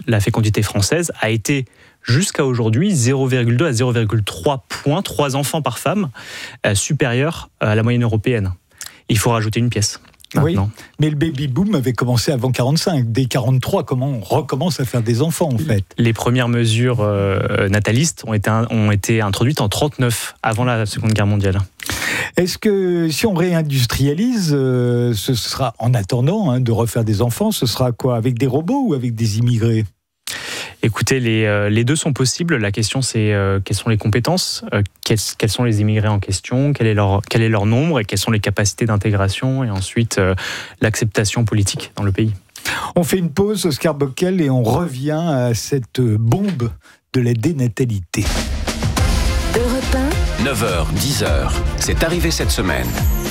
la fécondité française a été jusqu'à aujourd'hui 0,2 à 0,3 points, 3 enfants par femme, supérieur à la moyenne européenne. Il faut rajouter une pièce. Maintenant. Oui, mais le baby-boom avait commencé avant 45. Dès 43, comment on recommence à faire des enfants, en fait ? Les premières mesures natalistes ont été introduites en 1939, avant la Seconde Guerre mondiale. Est-ce que si on réindustrialise, ce sera, en attendant de refaire des enfants, ce sera quoi ? Avec des robots ou avec des immigrés ? Écoutez, les deux sont possibles. La question, c'est quelles sont les compétences, quels sont les immigrés en question, quel est leur nombre et quelles sont les capacités d'intégration et ensuite l'acceptation politique dans le pays. On fait une pause, Oscar Bockel, et on revient à cette bombe de la dénatalité. Europe 1. 9h, 10h, c'est arrivé cette semaine.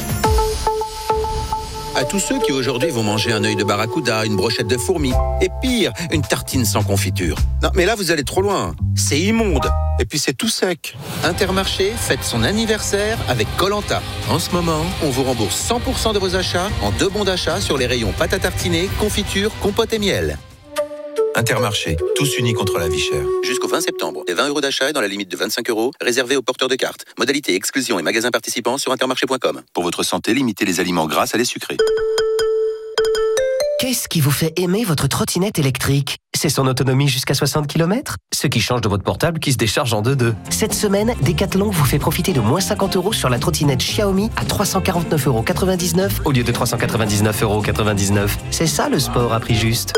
À tous ceux qui aujourd'hui vont manger un œil de barracuda, une brochette de fourmis, et pire, une tartine sans confiture. Non, mais là, vous allez trop loin. C'est immonde. Et puis, c'est tout sec. Intermarché fête son anniversaire avec Koh-Lanta. En ce moment, on vous rembourse 100% de vos achats en 2 bons d'achat sur les rayons pâte à tartiner, confiture, compote et miel. Intermarché, tous unis contre la vie chère. Jusqu'au 20 septembre, les 20 € d'achat est dans la limite de 25 € réservés aux porteurs de cartes. Modalité exclusion et magasins participants sur intermarché.com. Pour votre santé, limitez les aliments gras à les sucrés. Qu'est-ce qui vous fait aimer votre trottinette électrique ? C'est son autonomie jusqu'à 60 km ? Ce qui change de votre portable qui se décharge en 2-2. Cette semaine, Decathlon vous fait profiter de moins 50 € sur la trottinette Xiaomi à 349,99 € au lieu de 399,99 €. C'est ça le sport à prix juste.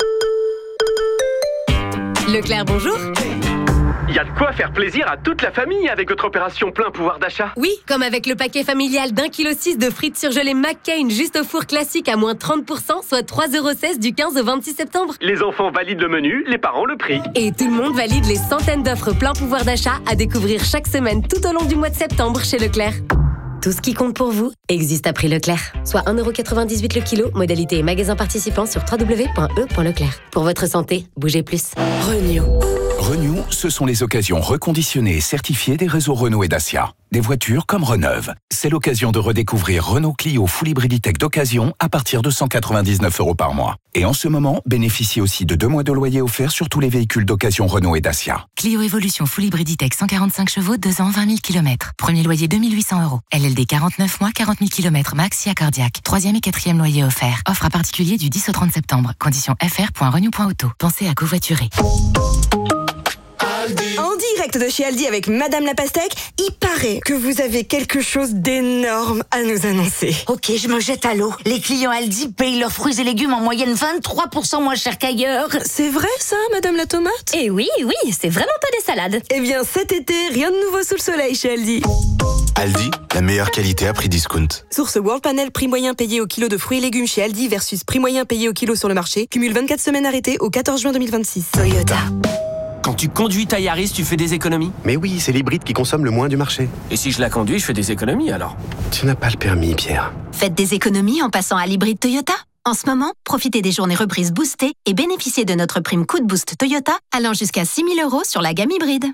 Leclerc, bonjour. Il y a de quoi faire plaisir à toute la famille avec votre opération plein pouvoir d'achat. Oui, comme avec le paquet familial d'1,6 kg de frites surgelées McCain juste au four classique à moins 30%, soit 3,16 € du 15 au 26 septembre. Les enfants valident le menu, les parents le prix. Et tout le monde valide les centaines d'offres plein pouvoir d'achat à découvrir chaque semaine tout au long du mois de septembre chez Leclerc. Tout ce qui compte pour vous existe à prix Leclerc. Soit 1,98 € le kilo, modalité et magasin participant sur www.e.leclerc. Pour votre santé, bougez plus. Renew. Renew, ce sont les occasions reconditionnées et certifiées des réseaux Renault et Dacia. Des voitures comme Reneuve. C'est l'occasion de redécouvrir Renault Clio Full Hybrid E-Tech d'occasion à partir de 199 € par mois. Et en ce moment, bénéficiez aussi de 2 mois de loyer offerts sur tous les véhicules d'occasion Renault et Dacia. Clio Evolution Full Hybrid E-Tech 145 chevaux, 2 ans, 20 000 km. Premier loyer 2 800 €. LLD 49 mois, 40 000 km max, si accordiaque. 3e et 4e loyer offert. Offre à particulier du 10 au 30 septembre. Conditions fr.renew.auto. Pensez à covoiturer. En direct de chez Aldi avec Madame la Pastèque, il paraît que vous avez quelque chose d'énorme à nous annoncer. Ok, je me jette à l'eau. Les clients Aldi payent leurs fruits et légumes en moyenne 23% moins cher qu'ailleurs. C'est vrai ça, Madame la Tomate ? Eh oui, c'est vraiment pas des salades. Eh bien cet été, rien de nouveau sous le soleil chez Aldi. Aldi, la meilleure qualité à prix discount. Source World Panel, prix moyen payé au kilo de fruits et légumes chez Aldi versus prix moyen payé au kilo sur le marché. Cumule 24 semaines arrêtées au 14 juin 2026. Toyota. Quand tu conduis ta Yaris, tu fais des économies ? Mais oui, c'est l'hybride qui consomme le moins du marché. Et si je la conduis, je fais des économies alors ? Tu n'as pas le permis, Pierre. Faites des économies en passant à l'hybride Toyota. En ce moment, profitez des journées reprises boostées et bénéficiez de notre prime coup de boost Toyota allant jusqu'à 6 000 € sur la gamme hybride.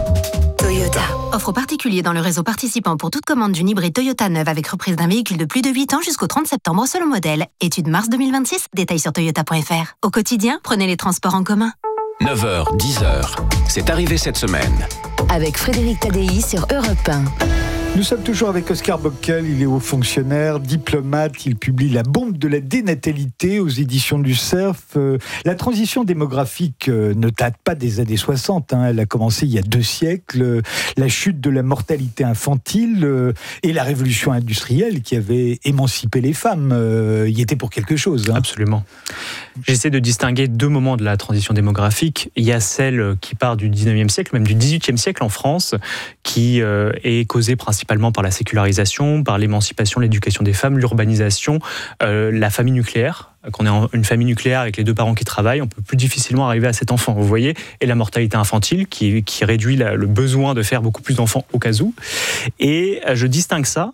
Toyota. Offre aux particuliers dans le réseau participant pour toute commande d'une hybride Toyota neuve avec reprise d'un véhicule de plus de 8 ans jusqu'au 30 septembre selon modèle. Étude mars 2026, détails sur toyota.fr. Au quotidien, prenez les transports en commun. 9h, 10h, c'est arrivé cette semaine. Avec Frédéric Tadei sur Europe 1. Nous sommes toujours avec Oscar Bockel, il est haut fonctionnaire, diplomate, il publie La bombe de la dénatalité aux éditions du Cerf. La transition démographique ne date pas des années 60, elle a commencé il y a 2 siècles. La chute de la mortalité infantile et la révolution industrielle qui avait émancipé les femmes, y était pour quelque chose. Absolument. J'essaie de distinguer 2 moments de la transition démographique. Il y a celle qui part du 19e siècle, même du 18e siècle en France, qui est causée principalement par la sécularisation, par l'émancipation, l'éducation des femmes, l'urbanisation, la famille nucléaire. Quand on est une famille nucléaire avec les 2 parents qui travaillent, on peut plus difficilement arriver à cet enfant, vous voyez, et la mortalité infantile qui réduit le besoin de faire beaucoup plus d'enfants au cas où. Et je distingue ça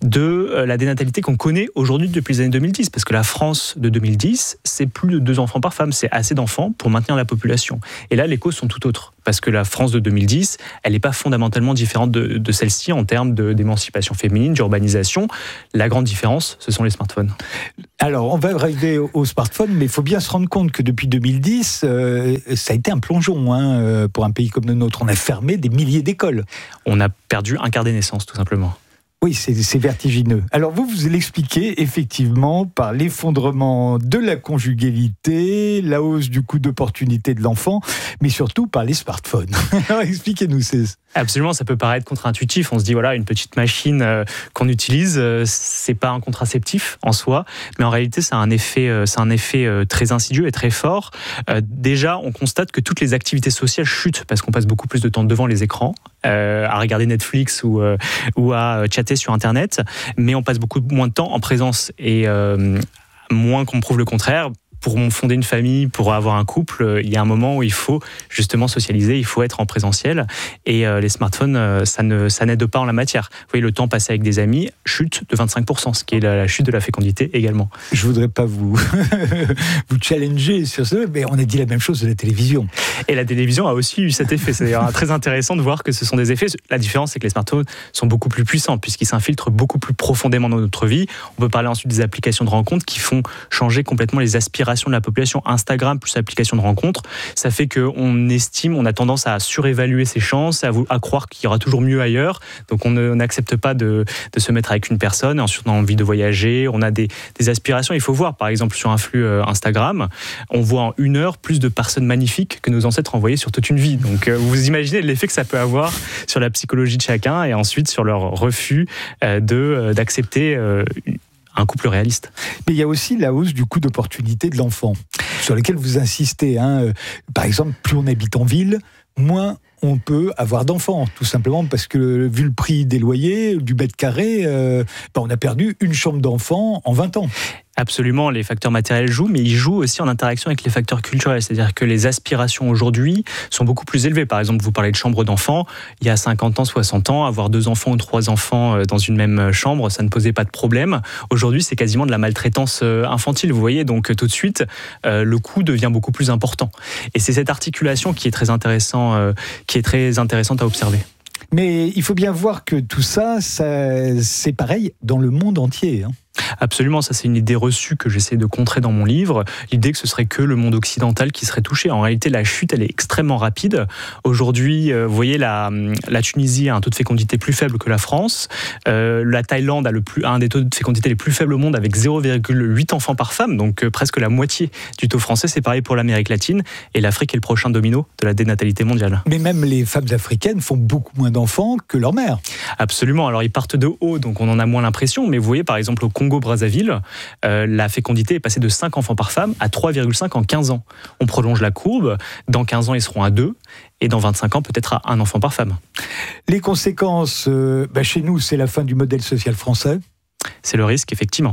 de la dénatalité qu'on connaît aujourd'hui depuis les années 2010, parce que la France de 2010, c'est plus de 2 enfants par femme, c'est assez d'enfants pour maintenir la population. Et là, les causes sont tout autres, parce que la France de 2010, elle n'est pas fondamentalement différente de celle-ci en termes d'émancipation féminine, d'urbanisation. La grande différence, ce sont les smartphones. Alors, on va arriver au smartphone, mais il faut bien se rendre compte que depuis 2010, ça a été un plongeon pour un pays comme le nôtre. On a fermé des milliers d'écoles. On a perdu un quart des naissances, tout simplement. Oui, c'est vertigineux. Alors vous l'expliquez effectivement par l'effondrement de la conjugalité, la hausse du coût d'opportunité de l'enfant, mais surtout par les smartphones. Alors expliquez-nous, Absolument, ça peut paraître contre-intuitif. On se dit, voilà, une petite machine qu'on utilise, c'est pas un contraceptif en soi, mais en réalité, ça a un effet très insidieux et très fort. Déjà, on constate que toutes les activités sociales chutent parce qu'on passe beaucoup plus de temps devant les écrans, à regarder Netflix ou à chatter sur Internet, mais on passe beaucoup moins de temps en présence et moins qu'on prouve le contraire. Pour fonder une famille, pour avoir un couple, il y a un moment où il faut justement socialiser, il faut être en présentiel. Et les smartphones, ça n'aide pas en la matière. Vous voyez, le temps passé avec des amis chute de 25%, ce qui est la chute de la fécondité également. Je ne voudrais pas vous challenger sur ça, mais on a dit la même chose de la télévision. Et la télévision a aussi eu cet effet. C'est d'ailleurs très intéressant de voir que ce sont des effets. La différence, c'est que les smartphones sont beaucoup plus puissants, puisqu'ils s'infiltrent beaucoup plus profondément dans notre vie. On peut parler ensuite des applications de rencontres qui font changer complètement les aspirations de la population. Instagram plus application de rencontres, ça fait qu'on estime, on a tendance à surévaluer ses chances, à croire qu'il y aura toujours mieux ailleurs. Donc on n'accepte pas de se mettre avec une personne. Ensuite, on a envie de voyager, on a des aspirations. Il faut voir, par exemple, sur un flux Instagram, on voit en 1 heure plus de personnes magnifiques que nos ancêtres envoyaient sur toute une vie. Donc vous imaginez l'effet que ça peut avoir sur la psychologie de chacun et ensuite sur leur refus d'accepter un couple réaliste. Mais il y a aussi la hausse du coût d'opportunité de l'enfant, sur lequel vous insistez. Par exemple, plus on habite en ville, moins on peut avoir d'enfants, tout simplement parce que vu le prix des loyers, du mètre carré, on a perdu une chambre d'enfant en 20 ans. Absolument, les facteurs matériels jouent, mais ils jouent aussi en interaction avec les facteurs culturels. C'est-à-dire que les aspirations aujourd'hui sont beaucoup plus élevées. Par exemple, vous parlez de chambre d'enfants. Il y a 50 ans, 60 ans, avoir 2 enfants ou 3 enfants dans une même chambre, ça ne posait pas de problème. Aujourd'hui, c'est quasiment de la maltraitance infantile, vous voyez. Donc tout de suite, le coût devient beaucoup plus important. Et c'est cette articulation qui est très intéressante à observer. Mais il faut bien voir que tout ça c'est pareil dans le monde entier. Absolument, ça c'est une idée reçue que j'essaie de contrer dans mon livre, l'idée que ce serait que le monde occidental qui serait touché. En réalité, la chute, elle est extrêmement rapide. Aujourd'hui, vous voyez, la Tunisie a un taux de fécondité plus faible que la France. La Thaïlande a un des taux de fécondité les plus faibles au monde avec 0,8 enfants par femme, donc presque la moitié du taux français. C'est pareil pour l'Amérique latine. Et l'Afrique est le prochain domino de la dénatalité mondiale. Mais même les femmes africaines font beaucoup moins d'enfants que leurs mères. Absolument. Alors ils partent de haut, donc on en a moins l'impression. Mais vous voyez, par exemple, au Congo-Brazzaville, la fécondité est passée de 5 enfants par femme à 3,5 en 15 ans. On prolonge la courbe. Dans 15 ans, ils seront à 2. Et dans 25 ans, peut-être à 1 enfant par femme. Les conséquences, chez nous, c'est la fin du modèle social français. C'est le risque, effectivement.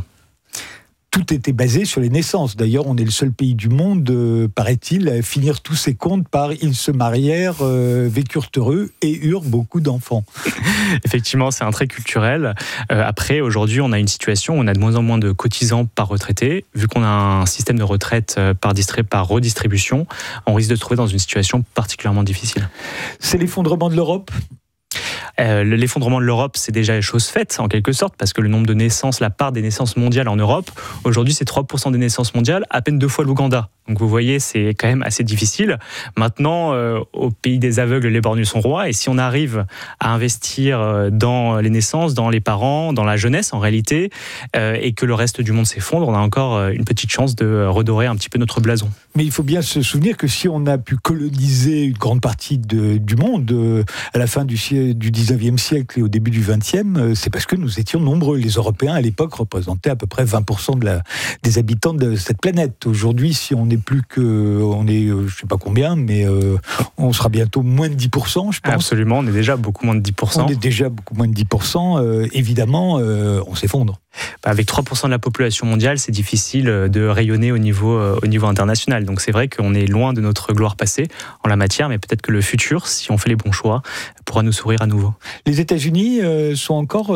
Tout était basé sur les naissances. D'ailleurs, on est le seul pays du monde, paraît-il, à finir tous ses comptes par « ils se marièrent, vécurent heureux et eurent beaucoup d'enfants ». Effectivement, c'est un trait culturel. Après, aujourd'hui, on a une situation où on a de moins en moins de cotisants par retraité. Vu qu'on a un système de retraite par redistribution, on risque de se trouver dans une situation particulièrement difficile. C'est l'effondrement de l'Europe ? L'effondrement de l'Europe, c'est déjà chose faite en quelque sorte, parce que le nombre de naissances, la part des naissances mondiales en Europe, aujourd'hui c'est 3% des naissances mondiales, à peine 2 fois l'Ouganda. Donc vous voyez, c'est quand même assez difficile. Maintenant, au pays des aveugles, les borgneux sont rois, et si on arrive à investir dans les naissances, dans les parents, dans la jeunesse en réalité, et que le reste du monde s'effondre, on a encore une petite chance de redorer un petit peu notre blason. Mais il faut bien se souvenir que si on a pu coloniser une grande partie du monde à la fin du 19e siècle et au début du 20e, c'est parce que nous étions nombreux. Les Européens, à l'époque, représentaient à peu près 20% des habitants de cette planète. Aujourd'hui, si on n'est plus que... On est, je ne sais pas combien, mais on sera bientôt moins de 10%, je pense. Absolument, on est déjà beaucoup moins de 10%. On est déjà beaucoup moins de 10%. Évidemment, on s'effondre. Avec 3% de la population mondiale, c'est difficile de rayonner au niveau international. Donc c'est vrai qu'on est loin de notre gloire passée en la matière, mais peut-être que le futur, si on fait les bons choix, pourra nous sourire à nouveau. Les États-Unis sont encore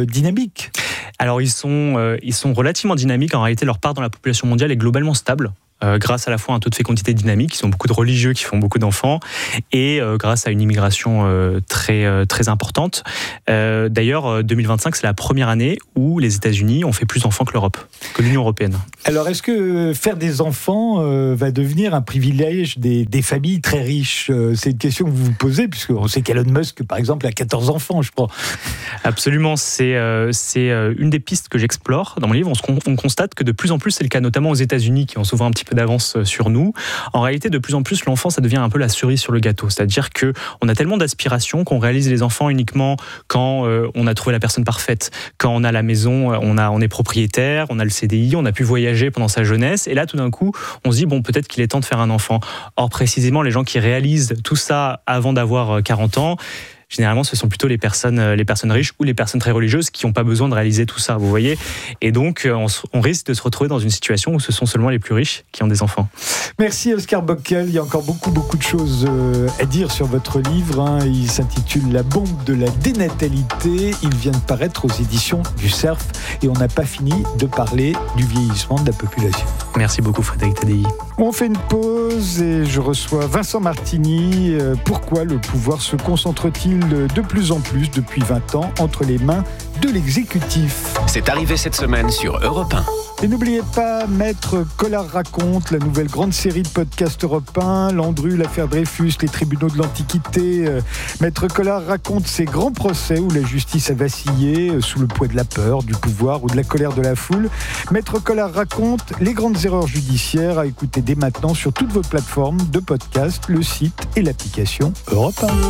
dynamiques. Alors ils sont relativement dynamiques. En réalité, leur part dans la population mondiale est globalement stable. grâce à la fois à un taux de fécondité dynamique, ils ont beaucoup de religieux qui font beaucoup d'enfants, et grâce à une immigration très, très importante. D'ailleurs, 2025, c'est la première année où les États-Unis ont fait plus d'enfants que l'Europe, que l'Union européenne. Alors, est-ce que faire des enfants va devenir un privilège des familles très riches ? C'est une question que vous vous posez, puisqu'on sait qu'Elon Musk, par exemple, a 14 enfants, je crois. Absolument, c'est une des pistes que j'explore dans mon livre. On constate que de plus en plus, c'est le cas notamment aux États-Unis, qui ont souvent un petit peu d'avance sur nous. En réalité, de plus en plus, l'enfant, ça devient un peu la cerise sur le gâteau. C'est-à-dire qu'on a tellement d'aspirations qu'on réalise les enfants uniquement quand on a trouvé la personne parfaite, quand on a la maison, on est propriétaire, on a le CDI, on a pu voyager pendant sa jeunesse, et là, tout d'un coup, on se dit, bon, peut-être qu'il est temps de faire un enfant. Or, précisément, les gens qui réalisent tout ça avant d'avoir 40 ans, généralement, ce sont plutôt les personnes riches ou les personnes très religieuses qui n'ont pas besoin de réaliser tout ça, vous voyez. Et donc, on risque de se retrouver dans une situation où ce sont seulement les plus riches qui ont des enfants. Merci Oscar Bockel. Il y a encore beaucoup de choses à dire sur votre livre. Il s'intitule « La bombe de la dénatalité ». Il vient de paraître aux éditions du Cerf. Et on n'a pas fini de parler du vieillissement de la population. Merci beaucoup Frédéric Tadei. On fait une pause et je reçois Vincent Martini. Pourquoi le pouvoir se concentre-t-il de plus en plus depuis 20 ans entre les mains de l'exécutif? C'est arrivé cette semaine sur Europe 1. Et n'oubliez pas, Maître Collard raconte, la nouvelle grande série de podcasts Europe 1, Landru, l'affaire Dreyfus, les tribunaux de l'Antiquité. Maître Collard raconte ces grands procès où la justice a vacillé sous le poids de la peur, du pouvoir ou de la colère de la foule. Maître Collard raconte les grandes erreurs judiciaires à écouter dès maintenant sur toutes vos plateformes de podcast, le site et l'application Europe 1.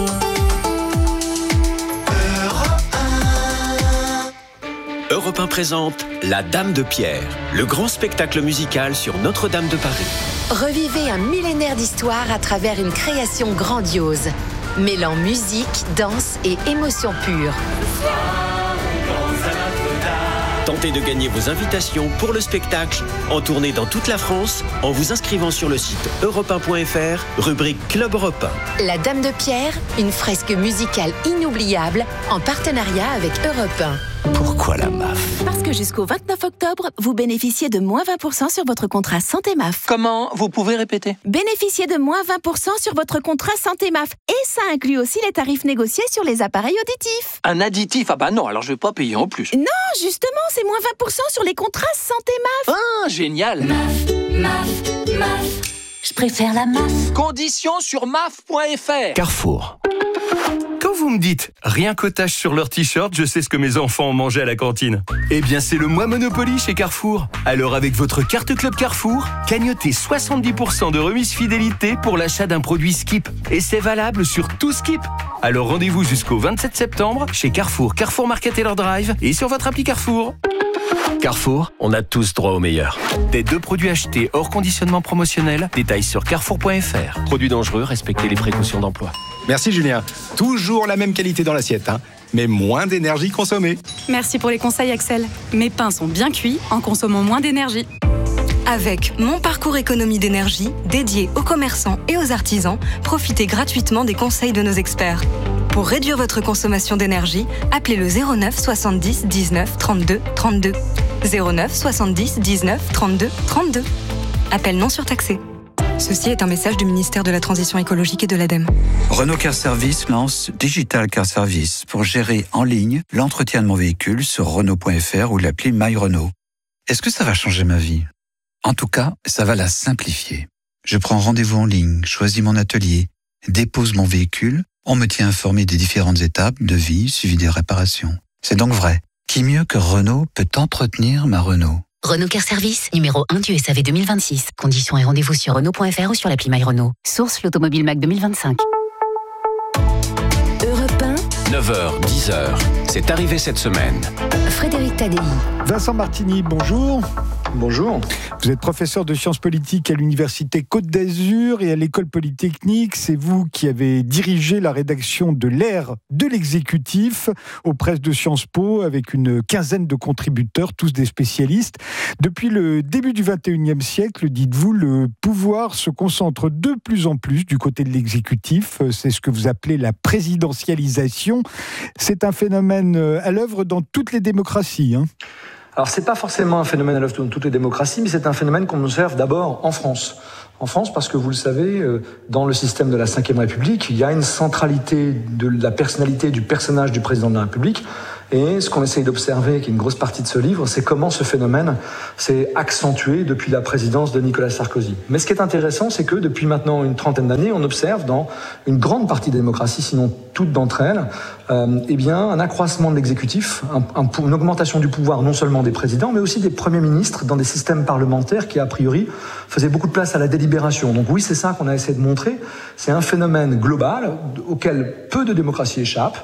Europe 1 présente La Dame de Pierre, le grand spectacle musical sur Notre-Dame de Paris. Revivez un millénaire d'histoire à travers une création grandiose, mêlant musique, danse et émotion pure. Tentez de gagner vos invitations pour le spectacle en tournée dans toute la France en vous inscrivant sur le site europe1.fr, rubrique Club Europe 1. La Dame de Pierre, une fresque musicale inoubliable en partenariat avec Europe 1. Pourquoi la MAF ? Parce que jusqu'au 29 octobre, vous bénéficiez de moins 20% sur votre contrat Santé MAF. Comment ? Vous pouvez répéter ? Bénéficiez de moins 20% sur votre contrat Santé MAF. Et ça inclut aussi les tarifs négociés sur les appareils auditifs. Un additif ? Ah bah non, alors je vais pas payer en plus. Non, justement, c'est moins 20% sur les contrats Santé MAF. Ah, génial. MAF. Je préfère la MAF. Conditions sur maf.fr. Carrefour. Quand vous me dites rien qu'otage sur leur t-shirt, je sais ce que mes enfants ont mangé à la cantine. Eh bien, c'est le mois Monopoly chez Carrefour. Alors, avec votre carte Club Carrefour, cagnotez 70% de remise fidélité pour l'achat d'un produit Skip. Et c'est valable sur tout Skip. Alors, rendez-vous jusqu'au 27 septembre chez Carrefour, Carrefour Market et leur Drive et sur votre appli Carrefour. Carrefour, on a tous droit au meilleur. Des 2 produits achetés hors conditionnement promotionnel, détails sur carrefour.fr. Produits dangereux, respectez les précautions d'emploi. Merci Julien. Toujours la même qualité dans l'assiette, mais moins d'énergie consommée. Merci pour les conseils Axel. Mes pains sont bien cuits en consommant moins d'énergie. Avec Mon Parcours Économie d'énergie, dédié aux commerçants et aux artisans, profitez gratuitement des conseils de nos experts. Pour réduire votre consommation d'énergie, appelez le 09 70 19 32 32. 09 70 19 32 32. Appel non surtaxé. Ceci est un message du ministère de la Transition écologique et de l'ADEME. Renault Car Service lance Digital Car Service pour gérer en ligne l'entretien de mon véhicule sur Renault.fr ou l'appli My Renault. Est-ce que ça va changer ma vie ? En tout cas, ça va la simplifier. Je prends rendez-vous en ligne, choisis mon atelier, dépose mon véhicule, on me tient informé des différentes étapes, devis, suivi des réparations. C'est donc vrai. Qui mieux que Renault peut entretenir ma Renault ? Renault Car Service, numéro 1 du SAV 2026. Conditions et rendez-vous sur Renault.fr ou sur l'appli My Renault. Source l'Automobile Mac 2025. Europe 1. 9h, 10h. C'est arrivé cette semaine. Frédéric Tadei. Vincent Martini, bonjour. Bonjour. Vous êtes professeur de sciences politiques à l'Université Côte d'Azur et à l'École Polytechnique. C'est vous qui avez dirigé la rédaction de l'ère de l'exécutif aux presses de Sciences Po avec une quinzaine de contributeurs, tous des spécialistes. Depuis le début du XXIe siècle, dites-vous, le pouvoir se concentre de plus en plus du côté de l'exécutif. C'est ce que vous appelez la présidentialisation. C'est un phénomène à l'œuvre dans toutes les démocraties, Alors, c'est pas forcément un phénomène dans toutes les démocraties, mais c'est un phénomène qu'on observe d'abord en France. En France, parce que vous le savez, dans le système de la Ve République, il y a une centralité de la personnalité, du personnage du président de la République. Et ce qu'on essaye d'observer, qui est une grosse partie de ce livre, c'est comment ce phénomène s'est accentué depuis la présidence de Nicolas Sarkozy. Mais ce qui est intéressant, c'est que depuis maintenant une trentaine d'années, on observe dans une grande partie des démocraties, sinon toutes d'entre elles, un accroissement de l'exécutif, une augmentation du pouvoir non seulement des présidents, mais aussi des premiers ministres dans des systèmes parlementaires qui, a priori, faisaient beaucoup de place à la délibération. Donc oui, c'est ça qu'on a essayé de montrer. C'est un phénomène global auquel peu de démocraties échappent,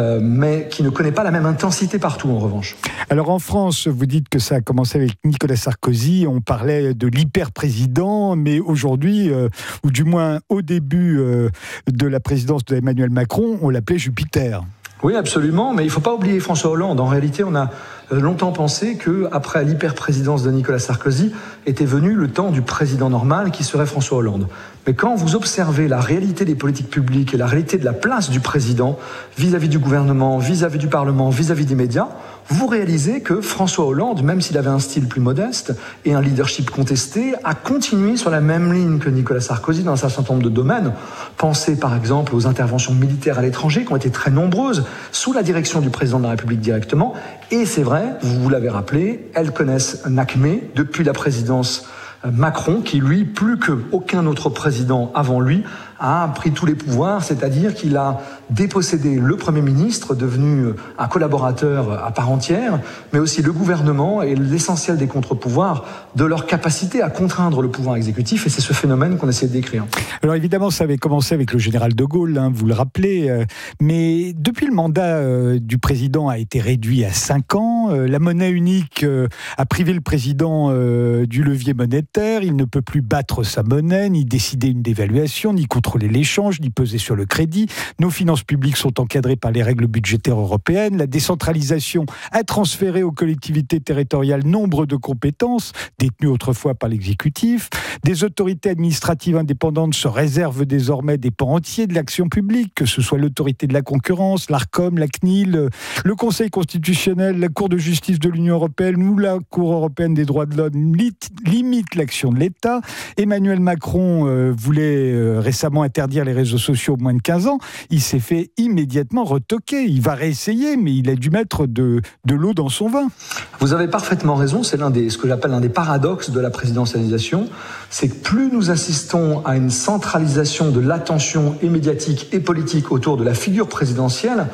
mais qui ne connaît pas la même intensité partout en revanche. Alors en France, vous dites que ça a commencé avec Nicolas Sarkozy, on parlait de l'hyper-président, mais aujourd'hui, ou du moins au début de la présidence d'Emmanuel Macron, on l'appelait Jupiter. Oui, absolument, mais il ne faut pas oublier François Hollande. En réalité, on a longtemps pensé qu'après l'hyper-présidence de Nicolas Sarkozy, était venu le temps du président normal qui serait François Hollande. Mais quand vous observez la réalité des politiques publiques et la réalité de la place du président vis-à-vis du gouvernement, vis-à-vis du Parlement, vis-à-vis des médias, vous réalisez que François Hollande, même s'il avait un style plus modeste et un leadership contesté, a continué sur la même ligne que Nicolas Sarkozy dans un certain nombre de domaines. Pensez par exemple aux interventions militaires à l'étranger qui ont été très nombreuses sous la direction du président de la République directement. Et c'est vrai, vous l'avez rappelé, elles connaissent un acmé depuis la présidence Macron, qui lui, plus qu'aucun autre président avant lui, a pris tous les pouvoirs, c'est-à-dire qu'il a dépossédé le Premier ministre, devenu un collaborateur à part entière, mais aussi le gouvernement et l'essentiel des contre-pouvoirs de leur capacité à contraindre le pouvoir exécutif, et c'est ce phénomène qu'on essaie de décrire. Alors évidemment, ça avait commencé avec le général de Gaulle, vous le rappelez, mais depuis le mandat du président a été réduit à 5 ans, la monnaie unique a privé le président du levier monétaire, il ne peut plus battre sa monnaie, ni décider une dévaluation, ni contrôler l'échange, ni peser sur le crédit. Nos finances publiques sont encadrées par les règles budgétaires européennes. La décentralisation a transféré aux collectivités territoriales nombre de compétences détenues autrefois par l'exécutif. Des autorités administratives indépendantes se réservent désormais des pans entiers de l'action publique, que ce soit l'autorité de la concurrence, l'ARCOM, la CNIL, le Conseil constitutionnel, la Cour de justice de l'Union européenne ou la Cour européenne des droits de l'homme limite l'action de l'État. Emmanuel Macron voulait récemment interdire les réseaux sociaux aux moins de 15 ans. Il s'est fait immédiatement retoquer. Il va réessayer, mais il a dû mettre de l'eau dans son vin. Vous avez parfaitement raison. C'est ce que j'appelle l'un des paradoxes de la présidentialisation. C'est que plus nous assistons à une centralisation de l'attention et médiatique et politique autour de la figure présidentielle,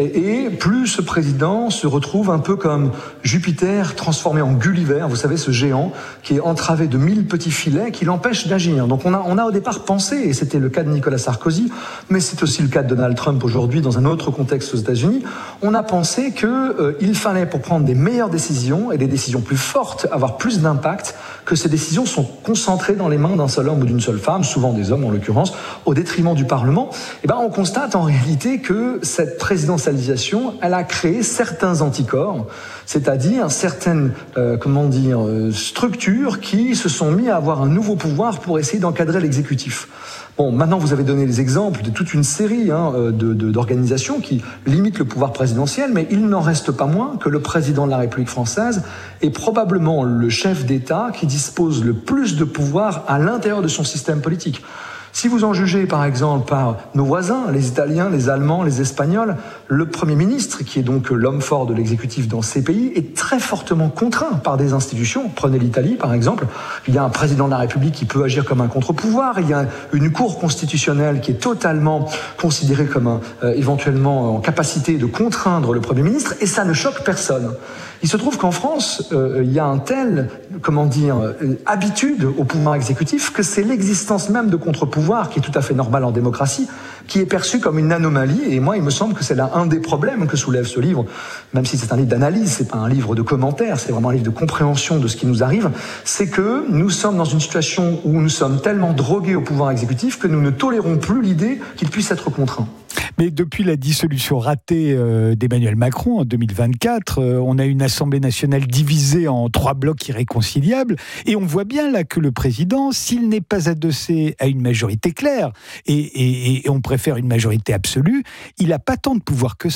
et plus ce président se retrouve un peu comme Jupiter transformé en Gulliver, vous savez, ce géant qui est entravé de 1000 petits filets qui l'empêchent d'agir. Donc on a au départ pensé, et c'était le cas de Nicolas Sarkozy, mais c'est aussi le cas de Donald Trump aujourd'hui dans un autre contexte aux États-Unis, on a pensé qu'il fallait, pour prendre des meilleures décisions et des décisions plus fortes, avoir plus d'impact, que ces décisions sont concentrées dans les mains d'un seul homme ou d'une seule femme, souvent des hommes en l'occurrence, au détriment du Parlement. Et on constate en réalité que cette présidentialisation, elle a créé certains anticorps, c'est-à-dire certaines structures qui se sont mis à avoir un nouveau pouvoir pour essayer d'encadrer l'exécutif. Bon, maintenant vous avez donné les exemples de toute une série d'organisations qui limitent le pouvoir présidentiel, mais il n'en reste pas moins que le président de la République française est probablement le chef d'État qui dispose le plus de pouvoir à l'intérieur de son système politique. Si vous en jugez par exemple par nos voisins, les Italiens, les Allemands, les Espagnols, le Premier ministre, qui est donc l'homme fort de l'exécutif dans ces pays, est très fortement contraint par des institutions. Prenez l'Italie par exemple, il y a un président de la République qui peut agir comme un contre-pouvoir, il y a une cour constitutionnelle qui est totalement considérée comme éventuellement en capacité de contraindre le Premier ministre, et ça ne choque personne. Il se trouve qu'en France, il y a un tel, habitude au pouvoir exécutif que c'est l'existence même de contre-pouvoir qui est tout à fait normale en démocratie, qui est perçue comme une anomalie. Et moi, il me semble que c'est là un des problèmes que soulève ce livre, même si c'est un livre d'analyse, c'est pas un livre de commentaires, c'est vraiment un livre de compréhension de ce qui nous arrive. C'est que nous sommes dans une situation où nous sommes tellement drogués au pouvoir exécutif que nous ne tolérons plus l'idée qu'il puisse être contraint. Mais depuis la dissolution ratée d'Emmanuel Macron en 2024, on a une Assemblée nationale divisée en 3 blocs irréconciliables, et on voit bien là que le président, s'il n'est pas adossé à une majorité claire, et on préfère une majorité absolue, il n'a pas tant de pouvoir que ça.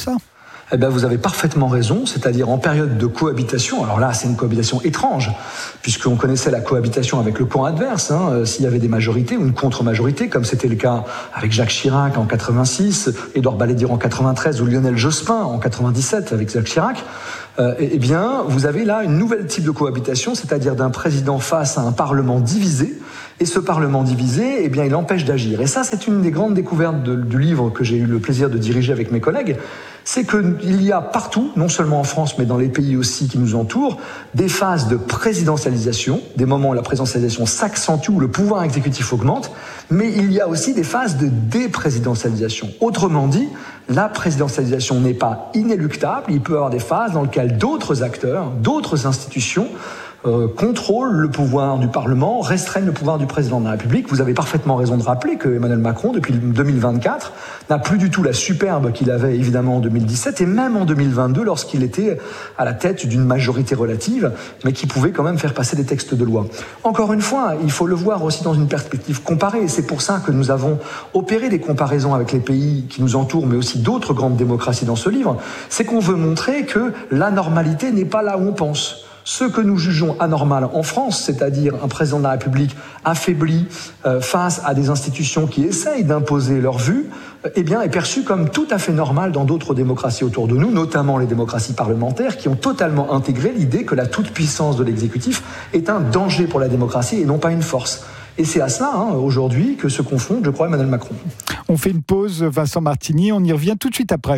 Eh bien, vous avez parfaitement raison, c'est-à-dire en période de cohabitation. Alors là, c'est une cohabitation étrange, puisqu'on connaissait la cohabitation avec le camp adverse, s'il y avait des majorités ou une contre-majorité, comme c'était le cas avec Jacques Chirac en 86, Édouard Balladur en 93 ou Lionel Jospin en 97 avec Jacques Chirac. Eh bien, vous avez là une nouvelle type de cohabitation, c'est-à-dire d'un président face à un parlement divisé. Et ce parlement divisé, eh bien, il empêche d'agir. Et ça, c'est une des grandes découvertes du livre que j'ai eu le plaisir de diriger avec mes collègues. C'est qu'il y a partout, non seulement en France, mais dans les pays aussi qui nous entourent, des phases de présidentialisation, des moments où la présidentialisation s'accentue, où le pouvoir exécutif augmente, mais il y a aussi des phases de déprésidentialisation. Autrement dit, la présidentialisation n'est pas inéluctable, il peut y avoir des phases dans lesquelles d'autres acteurs, d'autres institutions contrôlent le pouvoir du Parlement, restreignent le pouvoir du président de la République. Vous avez parfaitement raison de rappeler que Emmanuel Macron, depuis 2024, n'a plus du tout la superbe qu'il avait évidemment en 2017 et même en 2022 lorsqu'il était à la tête d'une majorité relative, mais qui pouvait quand même faire passer des textes de loi. Encore une fois, il faut le voir aussi dans une perspective comparée. C'est pour ça que nous avons opéré des comparaisons avec les pays qui nous entourent, mais aussi d'autres grandes démocraties dans ce livre. C'est qu'on veut montrer que l'anormalité n'est pas là où on pense. Ce que nous jugeons anormal en France, c'est-à-dire un président de la République affaibli face à des institutions qui essayent d'imposer leur vue, eh bien, est perçu comme tout à fait normal dans d'autres démocraties autour de nous, notamment les démocraties parlementaires, qui ont totalement intégré l'idée que la toute-puissance de l'exécutif est un danger pour la démocratie et non pas une force. Et c'est à cela, aujourd'hui, que se confronte, je crois, Emmanuel Macron. On fait une pause, Vincent Martini, on y revient tout de suite après.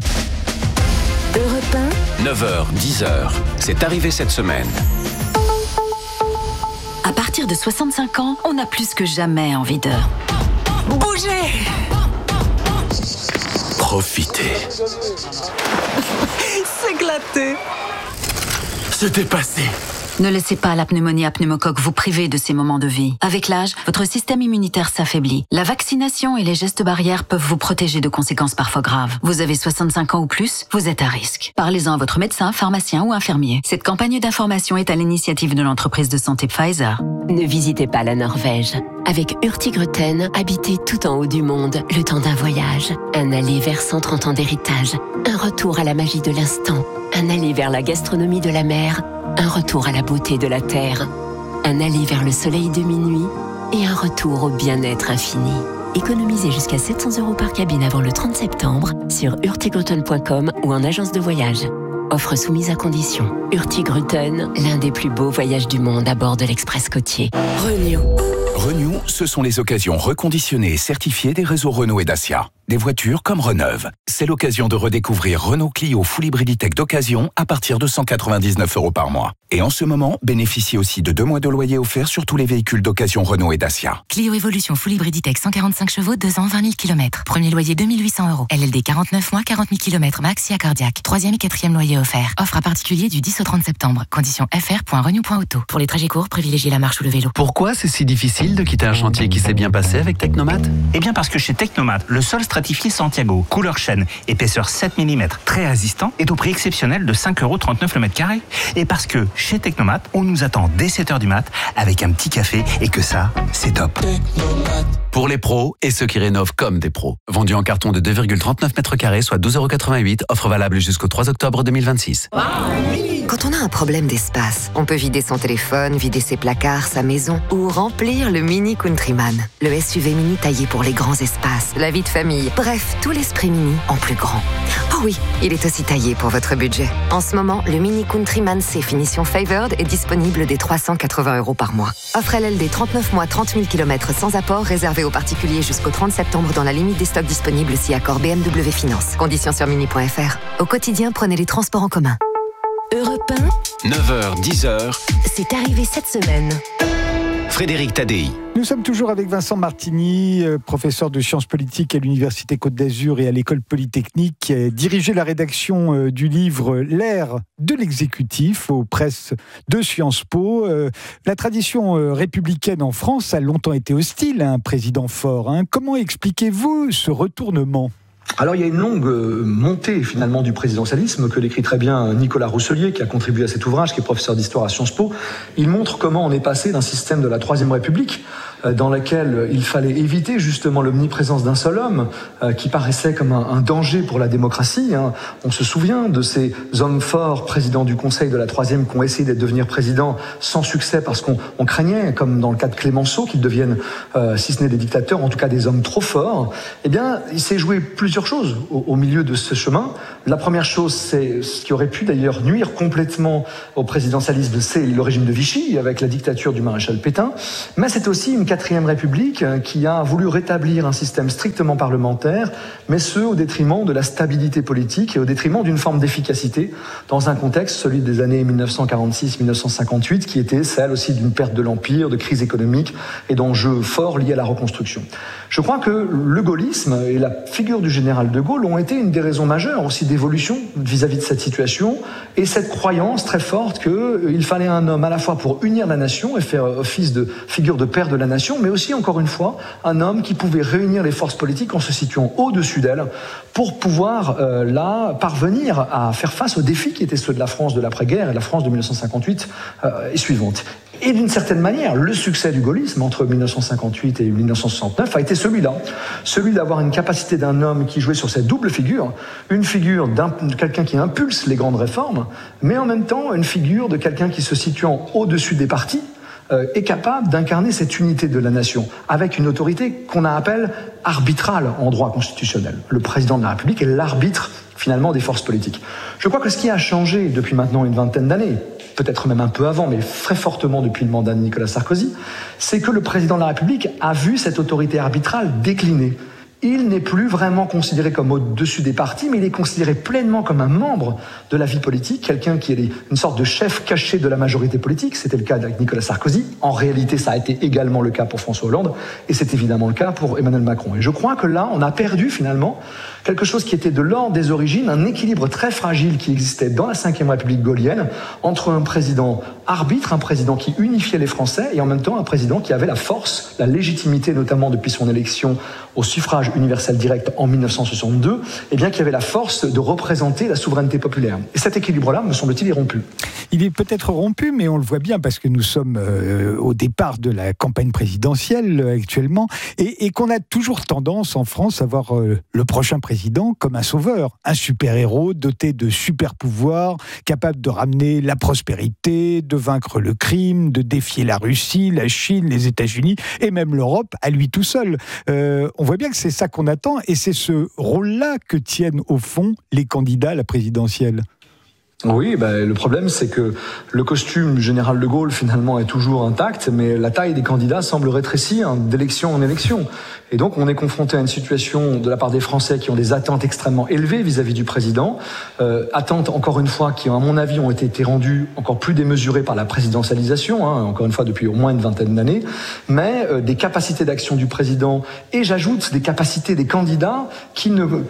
9h, 10h, c'est arrivé cette semaine. À partir de 65 ans, on a plus que jamais envie de bouger. Profitez. S'éclater. Se dépasser. Ne laissez pas la pneumonie à pneumocoque vous priver de ces moments de vie. Avec l'âge, votre système immunitaire s'affaiblit. La vaccination et les gestes barrières peuvent vous protéger de conséquences parfois graves. Vous avez 65 ans ou plus, vous êtes à risque. Parlez-en à votre médecin, pharmacien ou infirmier. Cette campagne d'information est à l'initiative de l'entreprise de santé Pfizer. Ne visitez pas la Norvège. Avec Hurtigruten, habitez tout en haut du monde, le temps d'un voyage. Un aller vers 130 ans d'héritage. Un retour à la magie de l'instant. Un aller vers la gastronomie de la mer. Un retour à la beauté de la terre. Un aller vers le soleil de minuit. Et un retour au bien-être infini. Économisez jusqu'à 700 € par cabine avant le 30 septembre sur hurtigruten.com ou en agence de voyage. Offre soumise à condition. Hurtigruten, l'un des plus beaux voyages du monde à bord de l'Express côtier. Renew, ce sont les occasions reconditionnées et certifiées des réseaux Renault et Dacia. Des voitures comme Reneuve. C'est l'occasion de redécouvrir Renault Clio Full Hybrid E-Tech d'occasion à partir de 199 € par mois. Et en ce moment, bénéficiez aussi de 2 mois de loyer offert sur tous les véhicules d'occasion Renault et Dacia. Clio Evolution Full Hybrid E-Tech 145 chevaux, 2 ans, 20 000 km. Premier loyer 2 800 €. LLD 49 mois, 40 000 km max, si cardiaque. 3e et 4e loyer offert. Offre à particulier du 10 au 30 septembre. Condition fr.renew.auto. Pour les trajets courts, privilégiez la marche ou le vélo. Pourquoi c'est si difficile de quitter un chantier qui s'est bien passé avec Technomat ? Eh bien parce que chez Technomat, le sol stratifié Santiago, couleur chêne, épaisseur 7 mm, très résistant, est au prix exceptionnel de 5,39 € le mètre carré. Et parce que chez Technomat, on nous attend dès 7h du mat avec un petit café et que ça, c'est top. Pour les pros et ceux qui rénovent comme des pros. Vendu en carton de 2,39 m², soit 12,88 €. Offre valable jusqu'au 3 octobre 2026. Quand on a un problème d'espace, on peut vider son téléphone, vider ses placards, sa maison ou remplir le Mini Countryman. Le SUV mini taillé pour les grands espaces, la vie de famille, bref, tout l'esprit mini en plus grand. Oh oui, il est aussi taillé pour votre budget. En ce moment, le Mini Countryman C finition Favored est disponible dès 380 € par mois. Offre LLD 39 mois, 30 000 km sans apport, réservé aux particuliers jusqu'au 30 septembre dans la limite des stocks disponibles si accord BMW Finance. Conditions sur mini.fr. Au quotidien, prenez les transports en commun. Europe 9h, 10h, c'est arrivé cette semaine. Frédéric Tadei. Nous sommes toujours avec Vincent Martini, professeur de sciences politiques à l'Université Côte d'Azur et à l'École Polytechnique, qui a dirigé la rédaction du livre L'ère de l'exécutif aux presses de Sciences Po. La tradition républicaine en France a longtemps été hostile à un président fort. Comment expliquez-vous ce retournement ? Alors il y a une longue montée finalement du présidentialisme que décrit très bien Nicolas Rousselier, qui a contribué à cet ouvrage, qui est professeur d'histoire à Sciences Po. Il montre comment on est passé d'un système de la Troisième République dans laquelle il fallait éviter justement l'omniprésence d'un seul homme, qui paraissait comme un danger pour la démocratie. On se souvient de ces hommes forts, présidents du Conseil de la Troisième, qui ont essayé de devenir président sans succès parce qu'on craignait, comme dans le cas de Clémenceau, qu'ils deviennent, si ce n'est des dictateurs, en tout cas des hommes trop forts. Eh bien, il s'est joué plusieurs choses au milieu de ce chemin. La première chose, c'est ce qui aurait pu d'ailleurs nuire complètement au présidentialisme, c'est le régime de Vichy, avec la dictature du maréchal Pétain. Mais c'est aussi une 4e République qui a voulu rétablir un système strictement parlementaire, mais ce, au détriment de la stabilité politique et au détriment d'une forme d'efficacité dans un contexte, celui des années 1946-1958, qui était celle aussi d'une perte de l'Empire, de crise économique et d'enjeux forts liés à la reconstruction. Je crois que le gaullisme et la figure du général de Gaulle ont été une des raisons majeures aussi d'évolution vis-à-vis de cette situation, et cette croyance très forte qu'il fallait un homme à la fois pour unir la nation et faire office de figure de père de la nation, mais aussi, encore une fois, un homme qui pouvait réunir les forces politiques en se situant au-dessus d'elles pour pouvoir, là, parvenir à faire face aux défis qui étaient ceux de la France de l'après-guerre et de la France de 1958 et suivante. Et d'une certaine manière, le succès du gaullisme entre 1958 et 1969 a été celui-là. Celui d'avoir une capacité d'un homme qui jouait sur cette double figure, une figure de quelqu'un qui impulse les grandes réformes, mais en même temps une figure de quelqu'un qui se situant au-dessus des partis, est capable d'incarner cette unité de la nation avec une autorité qu'on appelle arbitrale en droit constitutionnel. Le président de la République est l'arbitre finalement des forces politiques. Je crois que ce qui a changé depuis maintenant une vingtaine d'années, peut-être même un peu avant, mais très fortement depuis le mandat de Nicolas Sarkozy, c'est que le président de la République a vu cette autorité arbitrale décliner. Il n'est plus vraiment considéré comme au-dessus des partis, mais il est considéré pleinement comme un membre de la vie politique, quelqu'un qui est une sorte de chef caché de la majorité politique. C'était le cas avec Nicolas Sarkozy. En réalité, ça a été également le cas pour François Hollande, et c'est évidemment le cas pour Emmanuel Macron. Et je crois que là, on a perdu finalement quelque chose qui était de l'ordre des origines, un équilibre très fragile qui existait dans la Ve République gaulienne entre un président arbitre, un président qui unifiait les Français, et en même temps un président qui avait la force, la légitimité, notamment depuis son élection au suffrage universel direct en 1962, et bien qui avait la force de représenter la souveraineté populaire. Et cet équilibre-là, me semble-t-il, est rompu. Il est peut-être rompu, mais on le voit bien parce que nous sommes au départ de la campagne présidentielle actuellement, et qu'on a toujours tendance en France à voir le prochain président comme un sauveur, un super-héros doté de super-pouvoirs, capable de ramener la prospérité, de vaincre le crime, de défier la Russie, la Chine, les États-Unis et même l'Europe à lui tout seul. On voit bien que c'est ça qu'on attend, et c'est ce rôle-là que tiennent au fond les candidats à la présidentielle. Oui, le problème, c'est que le costume du général de Gaulle, finalement, est toujours intact, mais la taille des candidats semble rétrécir d'élection en élection. Et donc, on est confronté à une situation de la part des Français qui ont des attentes extrêmement élevées vis-à-vis du président. Attentes, encore une fois, qui, à mon avis, ont été rendues encore plus démesurées par la présidentialisation, encore une fois, depuis au moins une vingtaine d'années, mais des capacités d'action du président, et j'ajoute des capacités des candidats qui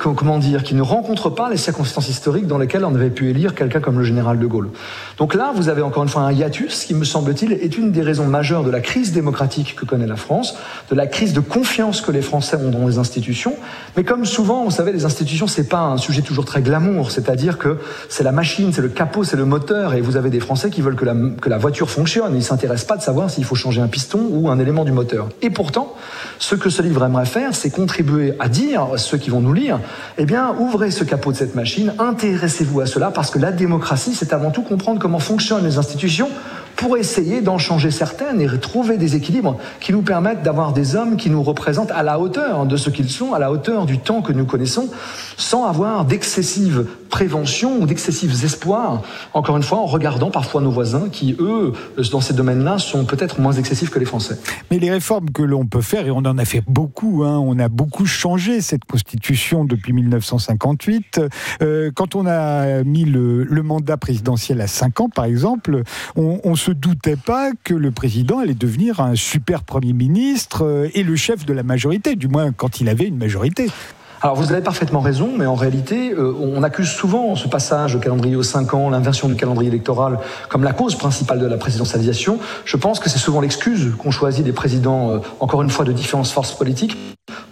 ne rencontrent pas les circonstances historiques dans lesquelles on avait pu élire quelqu'un comme le général de Gaulle. Donc là, vous avez encore une fois un hiatus qui, me semble-t-il, est une des raisons majeures de la crise démocratique que connaît la France, de la crise de confiance que les Français ont dans les institutions. Mais comme souvent, vous savez, les institutions, c'est pas un sujet toujours très glamour, c'est-à-dire que c'est la machine, c'est le capot, c'est le moteur, et vous avez des Français qui veulent que la voiture fonctionne, ils ne s'intéressent pas de savoir s'il faut changer un piston ou un élément du moteur. Et pourtant, ce que ce livre aimerait faire, c'est contribuer à dire à ceux qui vont nous lire, eh bien, ouvrez ce capot de cette machine, intéressez-vous à cela, parce que la démocratie, c'est avant tout comprendre comment fonctionnent les institutions pour essayer d'en changer certaines et trouver des équilibres qui nous permettent d'avoir des hommes qui nous représentent à la hauteur de ce qu'ils sont, à la hauteur du temps que nous connaissons, sans avoir d'excessives préventions ou d'excessifs espoirs, encore une fois en regardant parfois nos voisins qui, eux, dans ces domaines-là, sont peut-être moins excessifs que les Français. Mais les réformes que l'on peut faire, et on en a fait beaucoup, on a beaucoup changé cette Constitution depuis 1958. Quand on a mis le mandat présidentiel à 5 ans, par exemple, on se doutait pas que le président allait devenir un super Premier ministre et le chef de la majorité, du moins quand il avait une majorité. Alors vous avez parfaitement raison, mais en réalité, on accuse souvent ce passage au calendrier aux 5 ans, l'inversion du calendrier électoral, comme la cause principale de la présidentialisation. Je pense que c'est souvent l'excuse qu'ont choisi les présidents, encore une fois, de différentes forces politiques,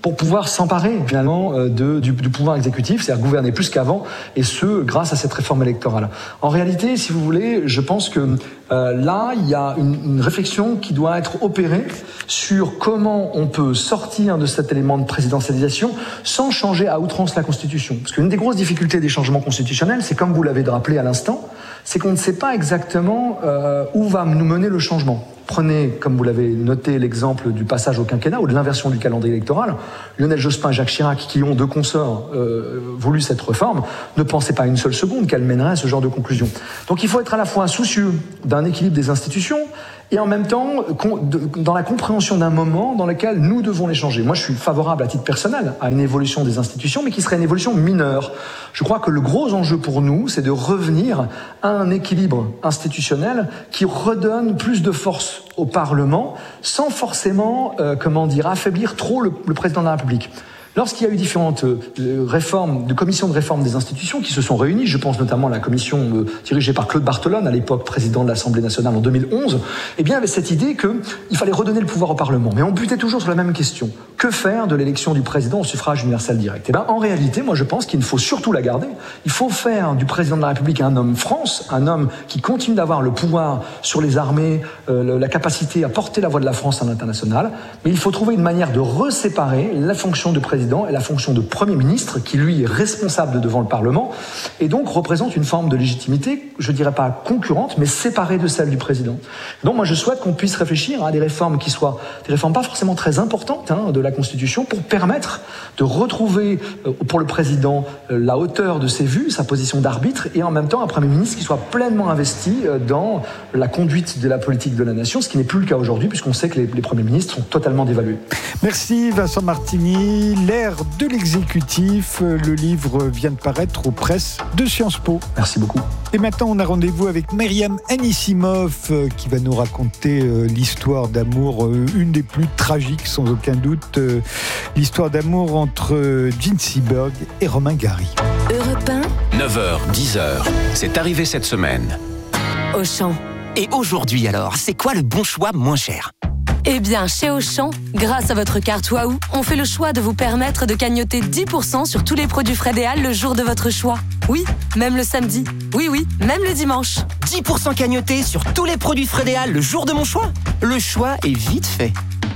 pour pouvoir s'emparer finalement du pouvoir exécutif, c'est-à-dire gouverner plus qu'avant, et ce, grâce à cette réforme électorale. En réalité, si vous voulez, je pense que là, il y a une réflexion qui doit être opérée sur comment on peut sortir de cet élément de présidentialisation sans changer à outrance la Constitution. Parce qu'une des grosses difficultés des changements constitutionnels, c'est comme vous l'avez rappelé à l'instant, c'est qu'on ne sait pas exactement où va nous mener le changement. Prenez, comme vous l'avez noté, l'exemple du passage au quinquennat ou de l'inversion du calendrier électoral. Lionel Jospin et Jacques Chirac, qui ont deux consorts voulu cette réforme, ne pensaient pas une seule seconde qu'elle mènerait à ce genre de conclusion. Donc il faut être à la fois soucieux d'un équilibre des institutions et en même temps dans la compréhension d'un moment dans lequel nous devons les changer. Moi, je suis favorable à titre personnel à une évolution des institutions, mais qui serait une évolution mineure. Je crois que le gros enjeu pour nous, c'est de revenir à un équilibre institutionnel qui redonne plus de force au Parlement, sans forcément, affaiblir trop le président de la République. Lorsqu'il y a eu différentes réformes, de commissions de réforme des institutions qui se sont réunies, je pense notamment à la commission dirigée par Claude Barthelone, à l'époque président de l'Assemblée nationale en 2011, eh bien, il y avait cette idée qu'il fallait redonner le pouvoir au Parlement. Mais on butait toujours sur la même question. Que faire de l'élection du président au suffrage universel direct? Eh bien, en réalité, moi, je pense qu'il ne faut surtout la garder. Il faut faire du président de la République un homme France, un homme qui continue d'avoir le pouvoir sur les armées, la capacité à porter la voix de la France à l'international. Mais il faut trouver une manière de reséparer la fonction de président et la fonction de Premier ministre, qui lui est responsable devant le Parlement, et donc représente une forme de légitimité, je dirais pas concurrente, mais séparée de celle du président. Donc moi je souhaite qu'on puisse réfléchir à des réformes qui soient des réformes pas forcément très importantes de la Constitution, pour permettre de retrouver pour le président la hauteur de ses vues, sa position d'arbitre, et en même temps un Premier ministre qui soit pleinement investi dans la conduite de la politique de la nation, ce qui n'est plus le cas aujourd'hui, puisqu'on sait que les premiers ministres sont totalement dévalués. Merci Vincent Martini. L'ère de l'exécutif, le livre vient de paraître aux presses de Sciences Po. Merci beaucoup. Et maintenant, on a rendez-vous avec Myriam Anissimov qui va nous raconter l'histoire d'amour, une des plus tragiques sans aucun doute, l'histoire d'amour entre Jean Seberg et Romain Gary. Europe 1. 9h, 10h, c'est arrivé cette semaine. Auchan. Et aujourd'hui alors, c'est quoi le bon choix moins cher ? Eh bien, chez Auchan, grâce à votre carte Waouh, on fait le choix de vous permettre de cagnoter 10% sur tous les produits Frédéal le jour de votre choix. Oui, même le samedi. Oui, même le dimanche. 10% cagnoté sur tous les produits Frédéal le jour de mon choix. Le choix est vite fait.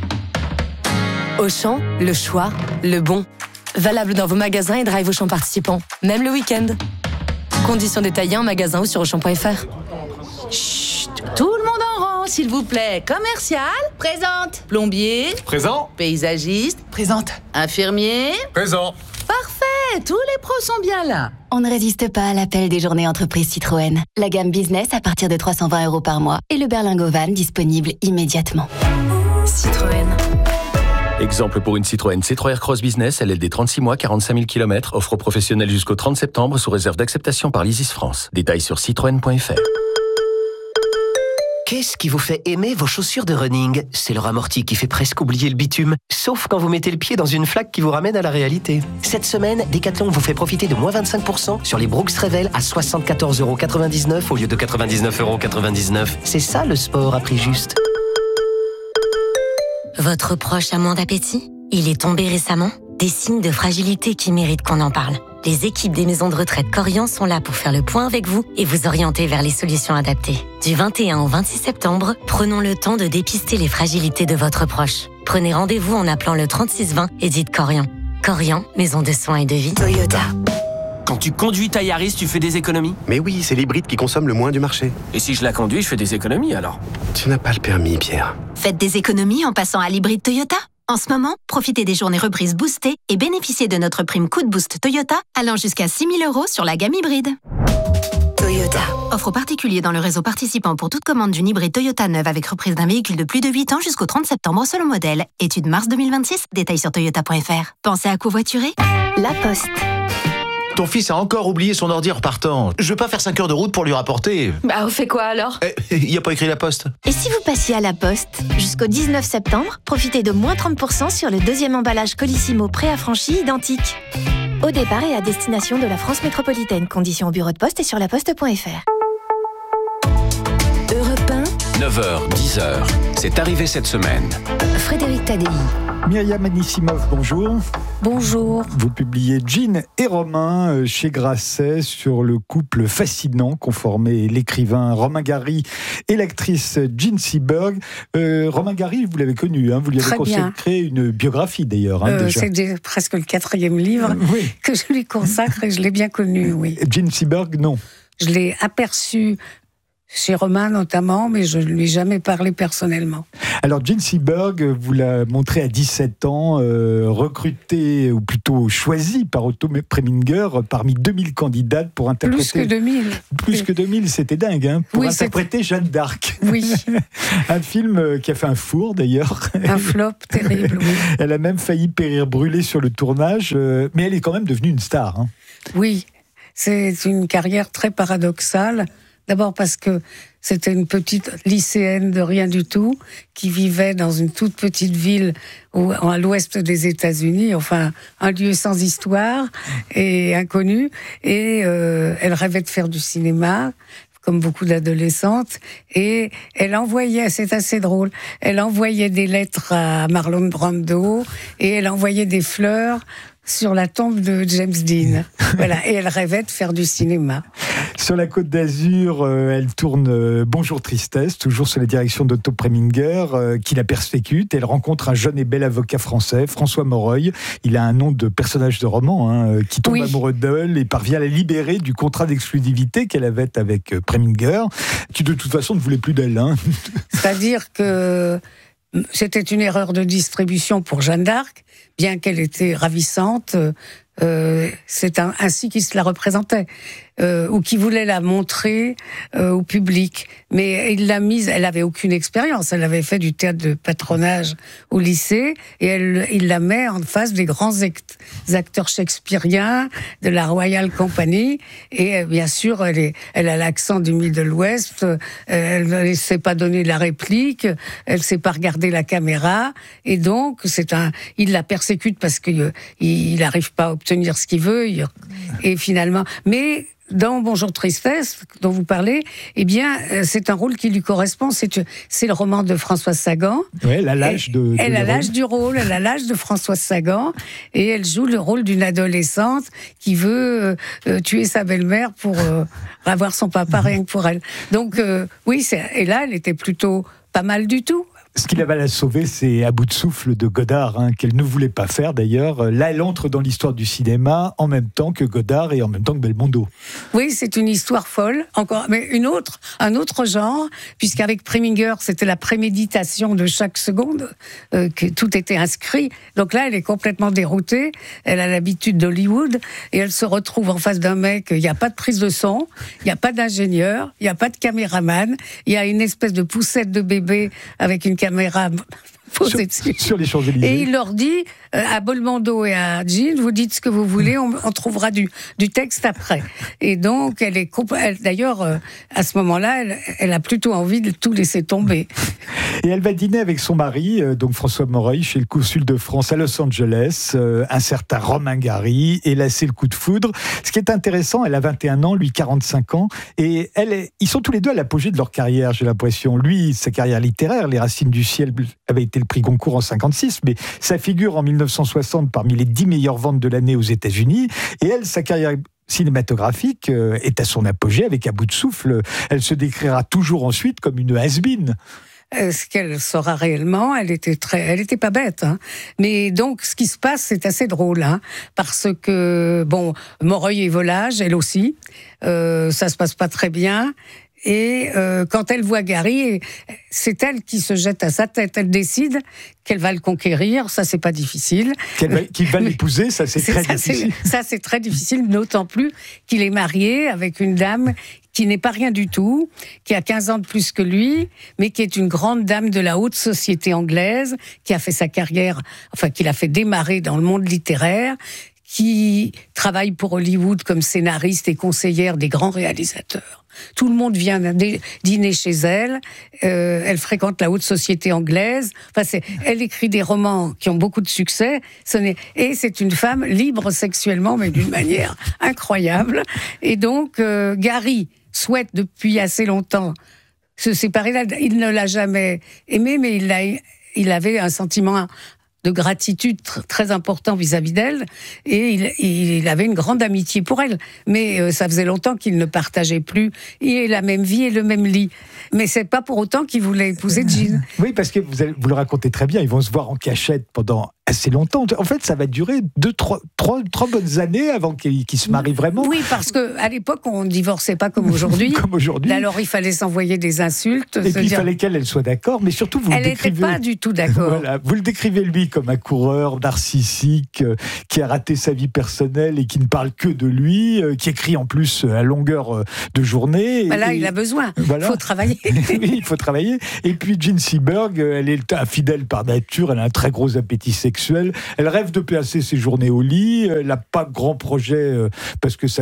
Auchan, le choix, le bon. Valable dans vos magasins et drive Auchan participants, même le week-end. Conditions détaillées en magasin ou sur Auchan.fr. Chut, tout le monde en rang, s'il vous plaît. Commercial, présente. Plombier, présent. Paysagiste, présente. Infirmier, présent. Parfait, tous les pros sont bien là. On ne résiste pas à l'appel des journées entreprises Citroën. La gamme business à partir de 320 € par mois et le berlingot van disponible immédiatement. Citroën. Exemple pour une Citroën C3 Aircross Business, LLD 36 mois, 45 000 km, offre aux professionnels jusqu'au 30 septembre sous réserve d'acceptation par l'ISIS France. Détails sur citroën.fr. Qu'est-ce qui vous fait aimer vos chaussures de running ? C'est leur amorti qui fait presque oublier le bitume, sauf quand vous mettez le pied dans une flaque qui vous ramène à la réalité. Cette semaine, Decathlon vous fait profiter de moins 25% sur les Brooks Revel à 74,99 € au lieu de 99,99 €. C'est ça le sport à prix juste. Votre proche a moins d'appétit ? Il est tombé récemment ? Des signes de fragilité qui méritent qu'on en parle. Les équipes des maisons de retraite Corian sont là pour faire le point avec vous et vous orienter vers les solutions adaptées. Du 21 au 26 septembre, prenons le temps de dépister les fragilités de votre proche. Prenez rendez-vous en appelant le 3620 et dites Corian. Corian, maison de soins et de vie. Toyota. Quand tu conduis ta Yaris, tu fais des économies ? Mais oui, c'est l'hybride qui consomme le moins du marché. Et si je la conduis, je fais des économies alors ? Tu n'as pas le permis, Pierre. Faites des économies en passant à l'hybride Toyota. En ce moment, profitez des journées reprises boostées et bénéficiez de notre prime Coup de Boost Toyota allant jusqu'à 6 000 € sur la gamme hybride. Toyota. Offre aux particuliers dans le réseau participant pour toute commande d'une hybride Toyota neuve avec reprise d'un véhicule de plus de 8 ans jusqu'au 30 septembre selon modèle. Étude mars 2026, détails sur toyota.fr. Pensez à covoiturer ? La Poste. Ton fils a encore oublié son ordi en repartant. Je veux pas faire 5 heures de route pour lui rapporter. Bah, on fait quoi alors ? Il y a pas écrit La Poste. Et si vous passiez à La Poste ? Jusqu'au 19 septembre, profitez de moins 30% sur le deuxième emballage Colissimo pré-affranchi identique. Au départ et à destination de la France métropolitaine. Conditions au bureau de poste et sur laposte.fr. Europe 1. 9h, 10h, c'est arrivé cette semaine. Frédéric Tadei. Myriam Anisimov, bonjour. Bonjour. Vous publiez Jean et Romain chez Grasset sur le couple fascinant qu'ont formé l'écrivain Romain Gary et l'actrice Jean Seberg. Romain Gary, vous l'avez connu, vous lui avez consacré une biographie d'ailleurs. Déjà. C'est presque le 4e livre que je lui consacre et je l'ai bien connu, oui. Jean Seberg, non. Je l'ai aperçu chez Romain notamment, mais je ne lui ai jamais parlé personnellement. Alors, Jean Seberg, vous l'a montré à 17 ans, recrutée, ou plutôt choisie par Otto Preminger parmi 2000 candidates pour interpréter... Plus que 2000. Plus que 2000, c'était dingue, pour interpréter Jeanne d'Arc. Oui. Un film qui a fait un four, d'ailleurs. Un flop terrible, oui. Elle a même failli périr brûlée sur le tournage, mais elle est quand même devenue une star. Oui, c'est une carrière très paradoxale. D'abord parce que c'était une petite lycéenne de rien du tout qui vivait dans une toute petite ville à l'ouest des États-Unis, enfin un lieu sans histoire et inconnu. Et elle rêvait de faire du cinéma, comme beaucoup d'adolescentes. Et elle envoyait, c'est assez drôle, elle envoyait des lettres à Marlon Brando et elle envoyait des fleurs sur la tombe de James Dean. Voilà, et elle rêvait de faire du cinéma. Sur la Côte d'Azur, elle tourne Bonjour Tristesse, toujours sous la direction d'Otto Preminger, qui la persécute. Elle rencontre un jeune et bel avocat français, François Moreuil. Il a un nom de personnage de roman, qui tombe amoureux d'elle et parvient à la libérer du contrat d'exclusivité qu'elle avait avec Preminger, qui de toute façon ne voulait plus d'elle. C'est-à-dire que c'était une erreur de distribution pour Jeanne d'Arc, bien qu'elle était ravissante. C'est ainsi qu'il se la représentait, ou qui voulait la montrer au public. Mais il l'a mise, elle n'avait aucune expérience, elle avait fait du théâtre de patronage au lycée, et il la met en face des grands acteurs shakespeariens de la Royal Company, et bien sûr, elle a l'accent du Middle West, elle ne sait pas donner la réplique, elle ne sait pas regarder la caméra, et donc il la persécute parce qu'il n'arrive pas à obtenir ce qu'il veut, et finalement... Mais dans Bonjour Tristesse, dont vous parlez, eh bien, c'est un rôle qui lui correspond. C'est le roman de Françoise Sagan. Oui, elle a l'âge elle a l'âge du rôle, elle a l'âge de Françoise Sagan, et elle joue le rôle d'une adolescente qui veut tuer sa belle-mère pour avoir son papa rien que pour elle. Donc, oui, et là, elle était plutôt pas mal du tout. Ce qui va la sauver, c'est À bout de souffle de Godard, qu'elle ne voulait pas faire d'ailleurs. Là, elle entre dans l'histoire du cinéma en même temps que Godard et en même temps que Belmondo. Oui, c'est une histoire folle, encore, mais un autre genre, puisqu'avec Preminger, c'était la préméditation de chaque seconde, que tout était inscrit. Donc là, elle est complètement déroutée. Elle a l'habitude d'Hollywood et elle se retrouve en face d'un mec. Il n'y a pas de prise de son, il n'y a pas d'ingénieur, il n'y a pas de caméraman. Il y a une espèce de poussette de bébé avec une caméra posée dessus. Sur les Champs-Élysées. Et il leur dit, à Belmondo et à Jean, vous dites ce que vous voulez, on trouvera du texte après. Et donc, elle d'ailleurs, à ce moment-là, elle a plutôt envie de tout laisser tomber. Et elle va dîner avec son mari, donc François Moreuil, chez le consul de France à Los Angeles, un certain Romain Gary, et là, c'est le coup de foudre. Ce qui est intéressant, elle a 21 ans, lui 45 ans, et ils sont tous les deux à l'apogée de leur carrière, j'ai l'impression. Lui, sa carrière littéraire, Les Racines du ciel avait été le prix Goncourt en 56, mais ça figure en 1960 parmi les 10 meilleures ventes de l'année aux États-Unis, et elle, sa carrière cinématographique est à son apogée avec À bout de souffle. Elle se décrira toujours ensuite comme une has-been. Ce qu'elle sera réellement, elle était pas bête, Mais donc, ce qui se passe, c'est assez drôle, parce que, Moreuil est volage, elle aussi, ça se passe pas très bien. Et quand elle voit Gary, c'est elle qui se jette à sa tête. Elle décide qu'elle va le conquérir, ça c'est pas difficile. Qu'il va l'épouser, ça c'est très difficile. Ça c'est très difficile, d'autant plus qu'il est marié avec une dame qui n'est pas rien du tout, qui a 15 ans de plus que lui, mais qui est une grande dame de la haute société anglaise, qui a fait sa carrière, qui l'a fait démarrer dans le monde littéraire, qui travaille pour Hollywood comme scénariste et conseillère des grands réalisateurs. Tout le monde vient dîner chez elle. Elle fréquente la haute société anglaise. Elle écrit des romans qui ont beaucoup de succès. Et c'est une femme libre sexuellement, mais d'une manière incroyable. Et donc, Gary souhaite depuis assez longtemps se séparer. Il ne l'a jamais aimée, mais il avait un sentiment de gratitude très important vis-à-vis d'elle, et il avait une grande amitié pour elle. Mais ça faisait longtemps qu'ils ne partageaient plus et la même vie et le même lit. Mais c'est pas pour autant qu'il voulait épouser Jean. Oui, parce que vous le racontez très bien, ils vont se voir en cachette pendant assez longtemps. En fait, ça va durer 3 bonnes années avant qu'ils se marient vraiment. Oui, parce qu'à l'époque, on ne divorçait pas comme aujourd'hui. Comme aujourd'hui. Alors, il fallait s'envoyer des insultes. Et puis, il fallait qu'elle soit d'accord, mais surtout, vous elle le décrivez... Elle n'était pas du tout d'accord. Voilà, vous le décrivez, lui, comme un coureur narcissique, qui a raté sa vie personnelle et qui ne parle que de lui, qui écrit en plus à longueur de journée. Là, il a besoin. Il faut travailler. Oui, il faut travailler. Et puis, Jean Seberg, elle est infidèle par nature, elle a un très gros appétit sexuel. Elle rêve de passer ses journées au lit. Elle n'a pas de grand projet parce que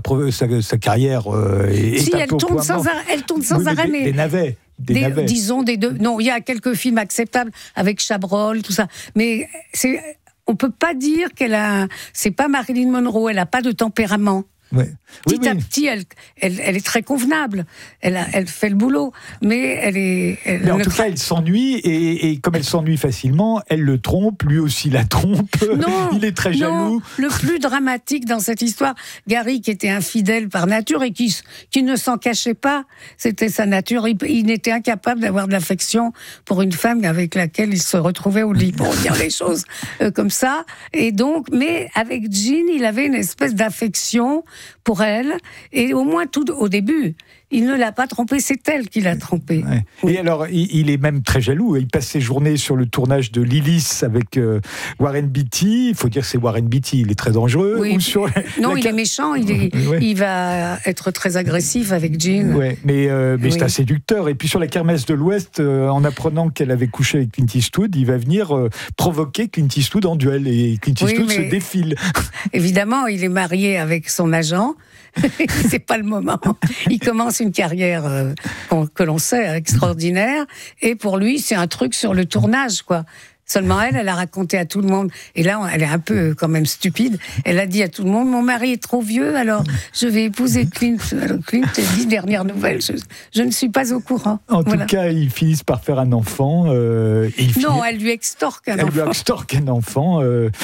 sa carrière est un peu au point mort. Elle tourne sans arrêt. Des navets. Disons des deux. Non, il y a quelques films acceptables avec Chabrol, tout ça. Mais on peut pas dire c'est pas Marilyn Monroe. Elle a pas de tempérament. Ouais. Petit à petit, elle est très convenable. Elle fait le boulot, mais mais en tout cas, elle s'ennuie et comme elle s'ennuie facilement, elle le trompe, lui aussi la trompe. Non, il est très jaloux. Le plus dramatique dans cette histoire, Gary, qui était infidèle par nature et qui ne s'en cachait pas, c'était sa nature. Il n'était incapable d'avoir de l'affection pour une femme avec laquelle il se retrouvait au lit, pour dire les choses comme ça. Et donc, mais avec Jean, il avait une espèce d'affection pour elle, et au moins tout au début, il ne l'a pas trompée, c'est elle qui l'a trompée. Ouais. Oui. Et alors, il est même très jaloux. Il passe ses journées sur le tournage de Lilith avec Warren Beatty. Il faut dire que c'est Warren Beatty, il est très dangereux. Oui. Il est méchant, il va être très agressif avec Jean. Ouais, mais c'est un séducteur. Et puis sur la kermesse de l'Ouest, en apprenant qu'elle avait couché avec Clint Eastwood, il va venir provoquer Clint Eastwood en duel. Et Clint Eastwood se défile. Évidemment, il est marié avec son agent. C'est pas le moment. Il commence une carrière que l'on sait extraordinaire, et pour lui c'est un truc sur le tournage, quoi. Seulement elle a raconté à tout le monde, et là elle est un peu quand même stupide, elle a dit à tout le monde, mon mari est trop vieux, alors je vais épouser Clint. Alors, Clint, 10 dernières nouvelles, je ne suis pas au courant. En tout cas, ils finissent par faire un enfant. Elle lui extorque un enfant.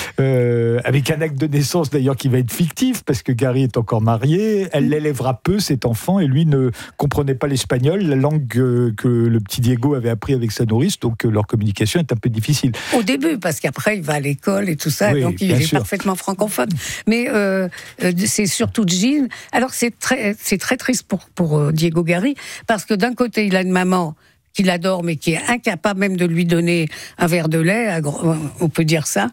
Avec un acte de naissance d'ailleurs qui va être fictif, parce que Gary est encore marié, elle l'élèvera peu cet enfant, et lui ne comprenait pas l'espagnol, la langue que le petit Diego avait appris avec sa nourrice, donc leur communication est un peu difficile. Au début, parce qu'après il va à l'école et tout ça, donc il est parfaitement francophone. Mais c'est surtout Jean. Alors c'est très triste pour Diego Gary, parce que d'un côté il a une maman qui l'adore, mais qui est incapable même de lui donner un verre de lait, on peut dire ça.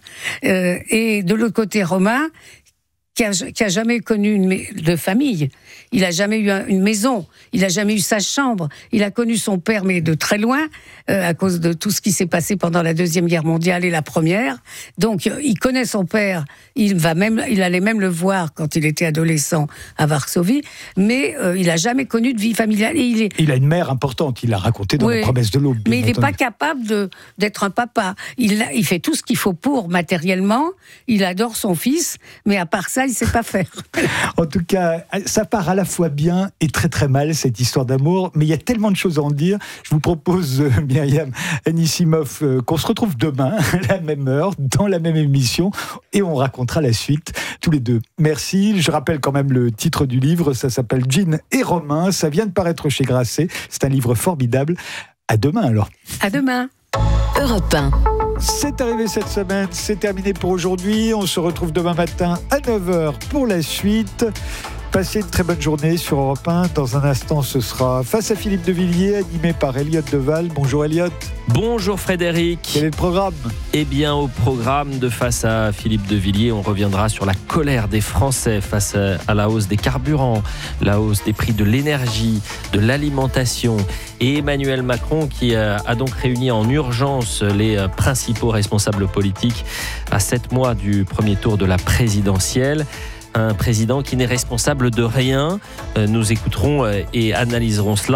Et de l'autre côté, Romain, qui a jamais connu de famille. Il a jamais eu une maison. Il a jamais eu sa chambre. Il a connu son père, mais de très loin, à cause de tout ce qui s'est passé pendant la Deuxième Guerre mondiale et la Première. Donc, il connaît son père. Il allait même le voir quand il était adolescent à Varsovie. Mais il a jamais connu de vie familiale. Et il a une mère importante. Il l'a raconté dans La Promesse de l'Aube. Mais il n'est pas capable d'être un papa. Il fait tout ce qu'il faut pour matériellement. Il adore son fils, mais à part ça, il ne sait pas faire. En tout cas, ça part à la fois bien et très très mal, cette histoire d'amour, mais il y a tellement de choses à en dire. Je vous propose, Myriam Anisimov, qu'on se retrouve demain à la même heure, dans la même émission, et on racontera la suite tous les deux. Merci. Je rappelle quand même le titre du livre, ça s'appelle Jean et Romain, ça vient de paraître chez Grasset, c'est un livre formidable. À demain alors. À demain. Europe 1. C'est arrivé cette semaine, c'est terminé pour aujourd'hui. On se retrouve demain matin à 9h pour la suite. Passez une très bonne journée sur Europe 1. Dans un instant, ce sera Face à Philippe de Villiers, animé par Elliot Deval. Bonjour Elliot. Bonjour Frédéric. Quel est le programme ? Eh bien, au programme de Face à Philippe de Villiers, on reviendra sur la colère des Français face à la hausse des carburants, la hausse des prix de l'énergie, de l'alimentation. Et Emmanuel Macron qui a donc réuni en urgence les principaux responsables politiques à 7 mois du premier tour de la présidentielle. Un président qui n'est responsable de rien. Nous écouterons et analyserons cela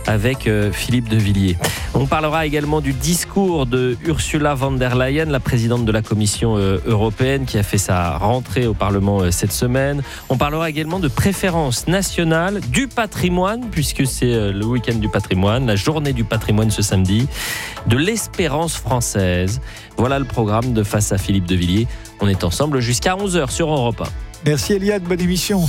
avec Philippe de Villiers. On parlera également du discours de Ursula von der Leyen, la présidente de la Commission européenne, qui a fait sa rentrée au Parlement cette semaine. On parlera également de préférence nationale, du patrimoine, puisque c'est le week-end du patrimoine, la journée du patrimoine ce samedi, de l'espérance française. Voilà le programme de Face à Philippe de Villiers. On est ensemble jusqu'à 11h sur Europe 1. Merci Eliade, bonne émission.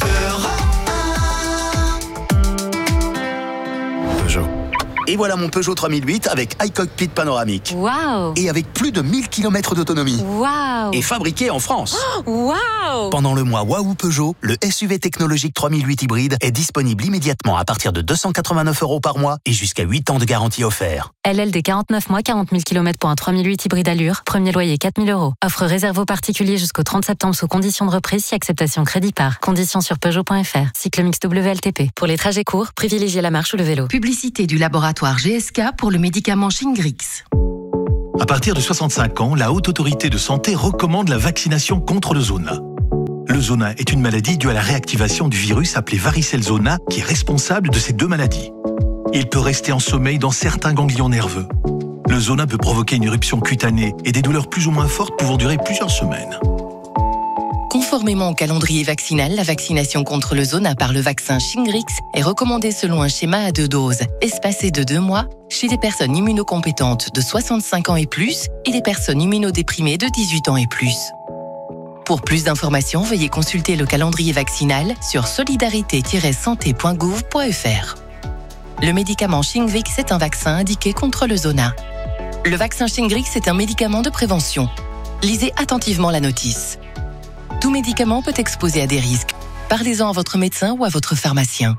Peugeot. Et voilà mon Peugeot 3008 avec iCockpit panoramique. Waouh! Et avec plus de 1000 km d'autonomie. Waouh! Et fabriqué en France. Waouh! Pendant le mois Waouh Peugeot, le SUV technologique 3008 hybride est disponible immédiatement à partir de 289 € par mois et jusqu'à 8 ans de garantie offert. LLD 49 mois, 40 000 km pour un 3008 hybride allure. Premier loyer 4 000 €. Offre réservée aux particuliers jusqu'au 30 septembre sous conditions de reprise si acceptation crédit par. Conditions sur Peugeot.fr. Cycle mix WLTP. Pour les trajets courts, privilégiez la marche ou le vélo. Publicité du laboratoire GSK pour le médicament Shingrix. À partir de 65 ans, la Haute Autorité de Santé recommande la vaccination contre le zona. Le zona est une maladie due à la réactivation du virus appelé varicelle zona qui est responsable de ces deux maladies. Il peut rester en sommeil dans certains ganglions nerveux. Le zona peut provoquer une éruption cutanée et des douleurs plus ou moins fortes pouvant durer plusieurs semaines. Conformément au calendrier vaccinal, la vaccination contre le zona par le vaccin Shingrix est recommandée selon un schéma à 2 doses, espacé de 2 mois, chez des personnes immunocompétentes de 65 ans et plus et des personnes immunodéprimées de 18 ans et plus. Pour plus d'informations, veuillez consulter le calendrier vaccinal sur solidarité-santé.gouv.fr. Le médicament Shingrix est un vaccin indiqué contre le zona. Le vaccin Shingrix est un médicament de prévention. Lisez attentivement la notice. Tout médicament peut exposer à des risques. Parlez-en à votre médecin ou à votre pharmacien.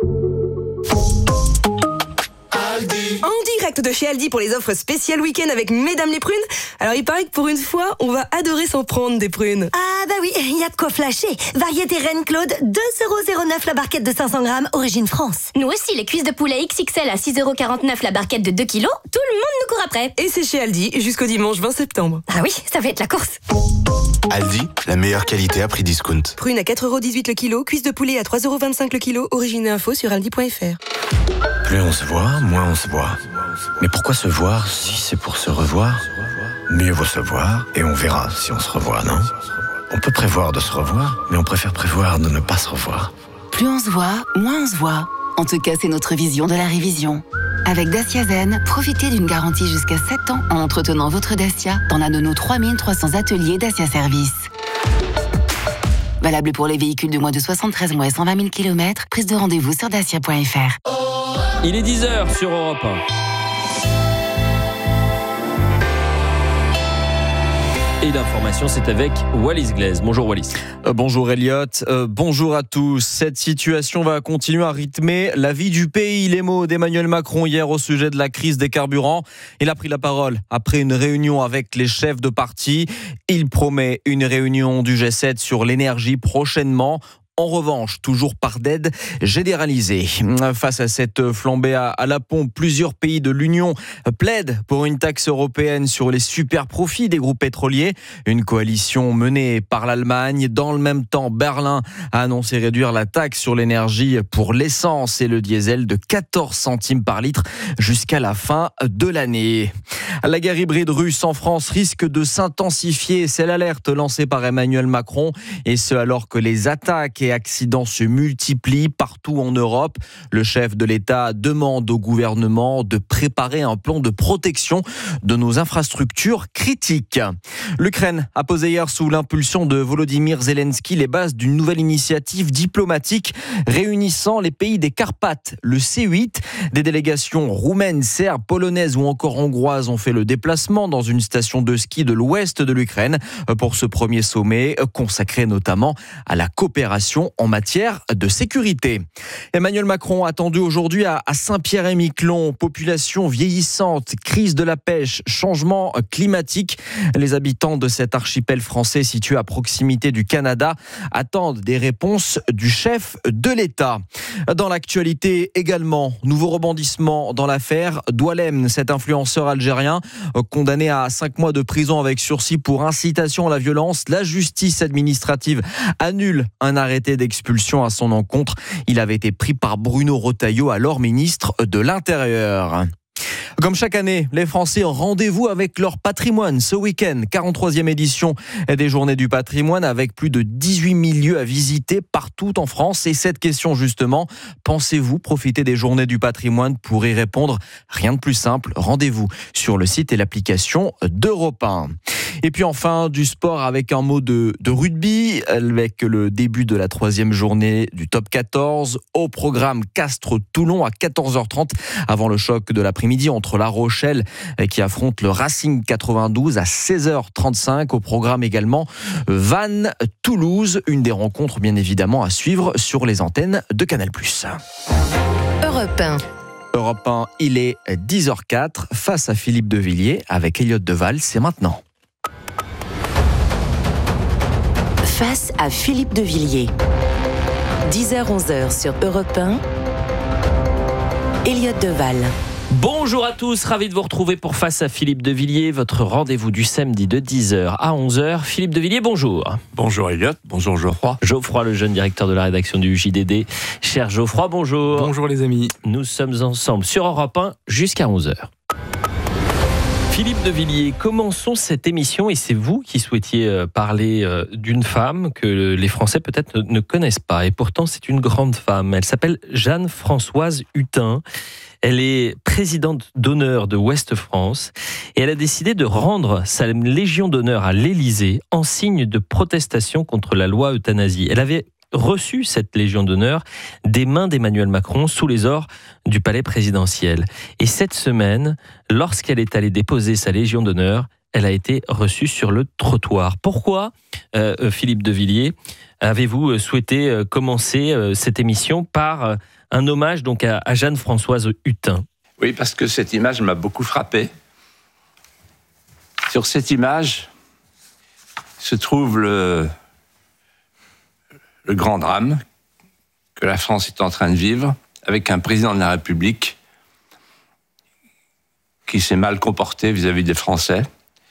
En direct de chez Aldi pour les offres spéciales week-end avec Mesdames les prunes. Alors il paraît que pour une fois, on va adorer s'en prendre des prunes. Ah bah oui, il y a de quoi flasher. Variété Reine Claude, 2,09€ la barquette de 500 grammes, origine France. Nous aussi, les cuisses de poulet XXL à 6,49€ la barquette de 2 kg, tout le monde nous court après. Et c'est chez Aldi jusqu'au dimanche 20 septembre. Ah oui, ça va être la course. Aldi, la meilleure qualité à prix discount. Prune à 4,18€ le kilo, cuisse de poulet à 3,25€ le kilo, origine et info sur aldi.fr. Plus on se voit, moins on se voit. Mais pourquoi se voir si c'est pour se revoir? Mieux vaut se voir et on verra si on se revoit, non? On peut prévoir de se revoir, mais on préfère prévoir de ne pas se revoir. Plus on se voit, moins on se voit. En tout cas, c'est notre vision de la révision. Avec Dacia Zen, profitez d'une garantie jusqu'à 7 ans en entretenant votre Dacia dans l'un de nos 3300 ateliers Dacia Service. Valable pour les véhicules de moins de 73 mois et 120 000 km. Prise de rendez-vous sur dacia.fr. Il est 10h sur Europe 1. Et l'information, c'est avec Wallis Glaise. Bonjour Wallis. Bonjour Elliot, bonjour à tous. Cette situation va continuer à rythmer la vie du pays. Les mots d'Emmanuel Macron hier au sujet de la crise des carburants. Il a pris la parole après une réunion avec les chefs de parti. Il promet une réunion du G7 sur l'énergie prochainement. En revanche, toujours par d'aide généralisée. Face à cette flambée à la pompe, plusieurs pays de l'Union plaident pour une taxe européenne sur les super profits des groupes pétroliers. Une coalition menée par l'Allemagne. Dans le même temps, Berlin a annoncé réduire la taxe sur l'énergie pour l'essence et le diesel de 14 centimes par litre jusqu'à la fin de l'année. La guerre hybride russe en France risque de s'intensifier. C'est l'alerte lancée par Emmanuel Macron. Et ce, alors que les attaques et accidents se multiplient partout en Europe. Le chef de l'État demande au gouvernement de préparer un plan de protection de nos infrastructures critiques. L'Ukraine a posé hier sous l'impulsion de Volodymyr Zelensky les bases d'une nouvelle initiative diplomatique réunissant les pays des Carpates, le C8. Des délégations roumaines, serbes, polonaises ou encore hongroises ont fait le déplacement dans une station de ski de l'ouest de l'Ukraine pour ce premier sommet consacré notamment à la coopération en matière de sécurité. Emmanuel Macron attendu aujourd'hui à Saint-Pierre-et-Miquelon. Population vieillissante, crise de la pêche, changement climatique. Les habitants de cet archipel français situé à proximité du Canada attendent des réponses du chef de l'État. Dans l'actualité également, nouveau rebondissement dans l'affaire Doualem, cet influenceur algérien condamné à 5 mois de prison avec sursis pour incitation à la violence. La justice administrative annule un arrêté arrêté d'expulsion à son encontre. Il avait été pris par Bruno Retailleau, alors ministre de l'Intérieur. Comme chaque année, les Français ont rendez-vous avec leur patrimoine. Ce week-end, 43e édition des Journées du patrimoine avec plus de 18 000 lieux à visiter partout en France. Et cette question justement, pensez-vous profiter des Journées du patrimoine? Pour y répondre, rien de plus simple, rendez-vous sur le site et l'application d'Europe 1. Et puis enfin, du sport avec un mot de rugby, avec le début de la 3e journée du top 14. Au programme Castres-Toulon à 14h30, avant le choc de l'après-midi entre La Rochelle qui affronte le Racing 92 à 16h35. Au programme également Vannes-Toulouse, une des rencontres bien évidemment à suivre sur les antennes de Canal+. Europe 1. Europe 1, il est 10h04 face à Philippe de Villiers avec Elliott Deval, c'est maintenant. Face à Philippe de Villiers. 10h-11h sur Europe 1. Elliott Deval. Bonjour à tous, ravi de vous retrouver pour Face à Philippe de Villiers, votre rendez-vous du samedi de 10h à 11h. Philippe de Villiers, bonjour. Bonjour Elliott, bonjour Geoffroy. Geoffroy, le jeune directeur de la rédaction du JDD. Cher Geoffroy, bonjour. Bonjour les amis. Nous sommes ensemble sur Europe 1 jusqu'à 11h. Philippe de Villiers, commençons cette émission et c'est vous qui souhaitiez parler d'une femme que les Français peut-être ne connaissent pas et pourtant c'est une grande femme. Elle s'appelle Jeanne-Françoise Hutin. Elle est présidente d'honneur de Ouest France et elle a décidé de rendre sa Légion d'honneur à l'Élysée en signe de protestation contre la loi euthanasie. Elle avait reçu cette Légion d'honneur des mains d'Emmanuel Macron sous les ors du palais présidentiel. Et cette semaine, lorsqu'elle est allée déposer sa Légion d'honneur, elle a été reçue sur le trottoir. Pourquoi, Philippe de Villiers, avez-vous souhaité commencer cette émission par un hommage donc à Jeanne-Françoise Hutin? Oui, parce que cette image m'a beaucoup frappé. Sur cette image se trouve le grand drame que la France est en train de vivre, avec un président de la République qui s'est mal comporté vis-à-vis des Français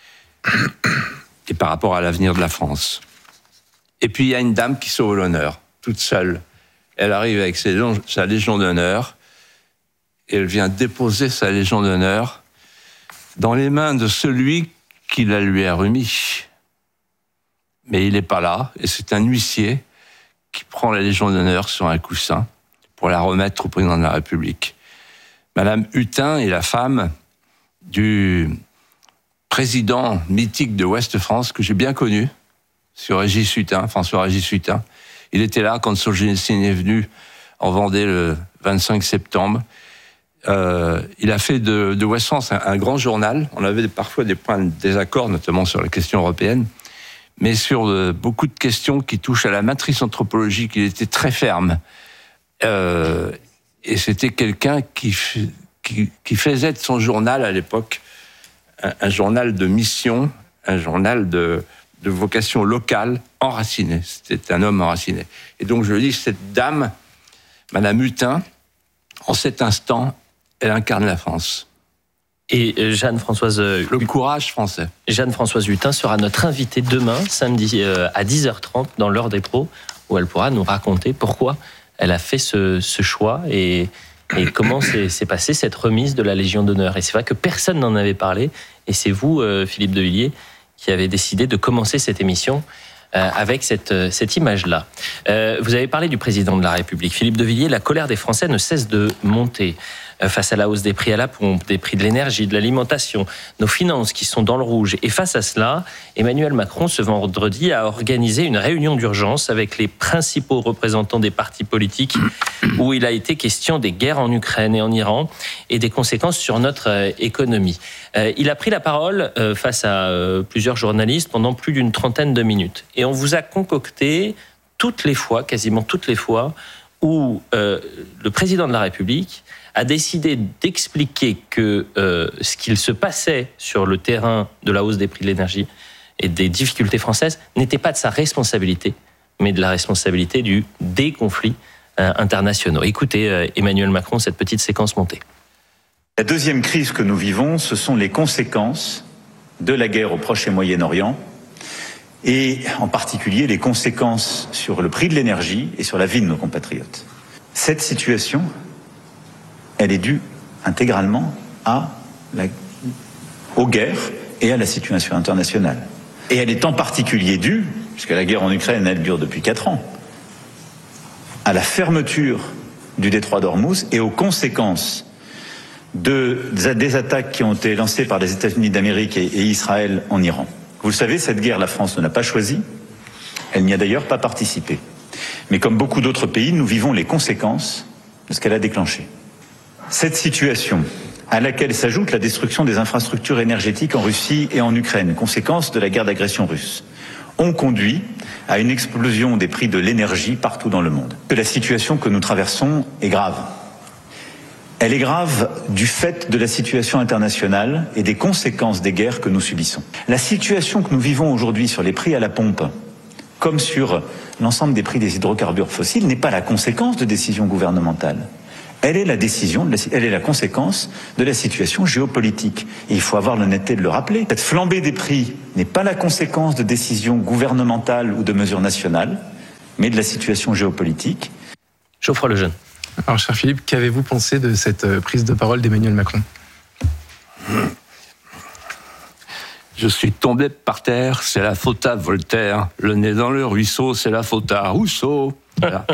et par rapport à l'avenir de la France. Et puis il y a une dame qui sauve l'honneur, toute seule. Elle arrive avec sa Légion d'honneur et elle vient déposer sa Légion d'honneur dans les mains de celui qui la lui a remis. Mais il n'est pas là, et c'est un huissier qui prend la Légion d'honneur sur un coussin pour la remettre au président de la République. Madame Hutin est la femme du président mythique de Ouest France que j'ai bien connu, François Régis Hutin. Il était là quand Solzhenitsyn est venu en Vendée le 25 septembre. Il a fait de Ouest France un grand journal. On avait parfois des points de désaccord, notamment sur les questions européennes. Mais sur beaucoup de questions qui touchent à la matrice anthropologique, il était très ferme. Et c'était quelqu'un qui faisait de son journal à l'époque un journal de mission, un journal de vocation locale, enraciné. C'était un homme enraciné. Et donc je le dis, cette dame, Madame Hutin, en cet instant, elle incarne la France. Et Jeanne-Françoise... Le courage français. Jeanne-Françoise Hutin sera notre invitée demain, samedi, à 10h30, dans l'heure des pros, où elle pourra nous raconter pourquoi elle a fait ce choix et comment s'est passée cette remise de la Légion d'honneur. Et c'est vrai que personne n'en avait parlé, et c'est vous, Philippe de Villiers, qui avez décidé de commencer cette émission avec cette image-là. Vous avez parlé du président de la République. Philippe de Villiers, la colère des Français ne cesse de monter face à la hausse des prix à la pompe, des prix de l'énergie, de l'alimentation, nos finances qui sont dans le rouge. Et face à cela, Emmanuel Macron, ce vendredi, a organisé une réunion d'urgence avec les principaux représentants des partis politiques où il a été question des guerres en Ukraine et en Iran et des conséquences sur notre économie. Il a pris la parole face à plusieurs journalistes pendant plus d'une trentaine de minutes. Et on vous a concocté quasiment toutes les fois, où le président de la République a décidé d'expliquer que ce qu'il se passait sur le terrain de la hausse des prix de l'énergie et des difficultés françaises n'était pas de sa responsabilité, mais de la responsabilité des conflits internationaux. Écoutez, Emmanuel Macron, cette petite séquence montée. La deuxième crise que nous vivons, ce sont les conséquences de la guerre au Proche et Moyen-Orient et en particulier les conséquences sur le prix de l'énergie et sur la vie de nos compatriotes. Cette situation, elle est due intégralement aux guerres et à la situation internationale. Et elle est en particulier due, puisque la guerre en Ukraine, elle dure depuis 4 ans, à la fermeture du détroit d'Ormuz et aux conséquences des attaques qui ont été lancées par les États-Unis d'Amérique et Israël en Iran. Vous le savez, cette guerre, la France ne l'a pas choisie. Elle n'y a d'ailleurs pas participé. Mais comme beaucoup d'autres pays, nous vivons les conséquences de ce qu'elle a déclenché. Cette situation, à laquelle s'ajoute la destruction des infrastructures énergétiques en Russie et en Ukraine, conséquence de la guerre d'agression russe, ont conduit à une explosion des prix de l'énergie partout dans le monde. La situation que nous traversons est grave. Elle est grave du fait de la situation internationale et des conséquences des guerres que nous subissons. La situation que nous vivons aujourd'hui sur les prix à la pompe, comme sur l'ensemble des prix des hydrocarbures fossiles, n'est pas la conséquence de décisions gouvernementales. Elle est la conséquence de la situation géopolitique. Et il faut avoir l'honnêteté de le rappeler. Cette flambée des prix n'est pas la conséquence de décisions gouvernementales ou de mesures nationales, mais de la situation géopolitique. Geoffroy Lejeune. Alors, cher Philippe, qu'avez-vous pensé de cette prise de parole d'Emmanuel Macron ? Je suis tombé par terre, c'est la faute à Voltaire. Le nez dans le ruisseau, c'est la faute à Rousseau. Voilà.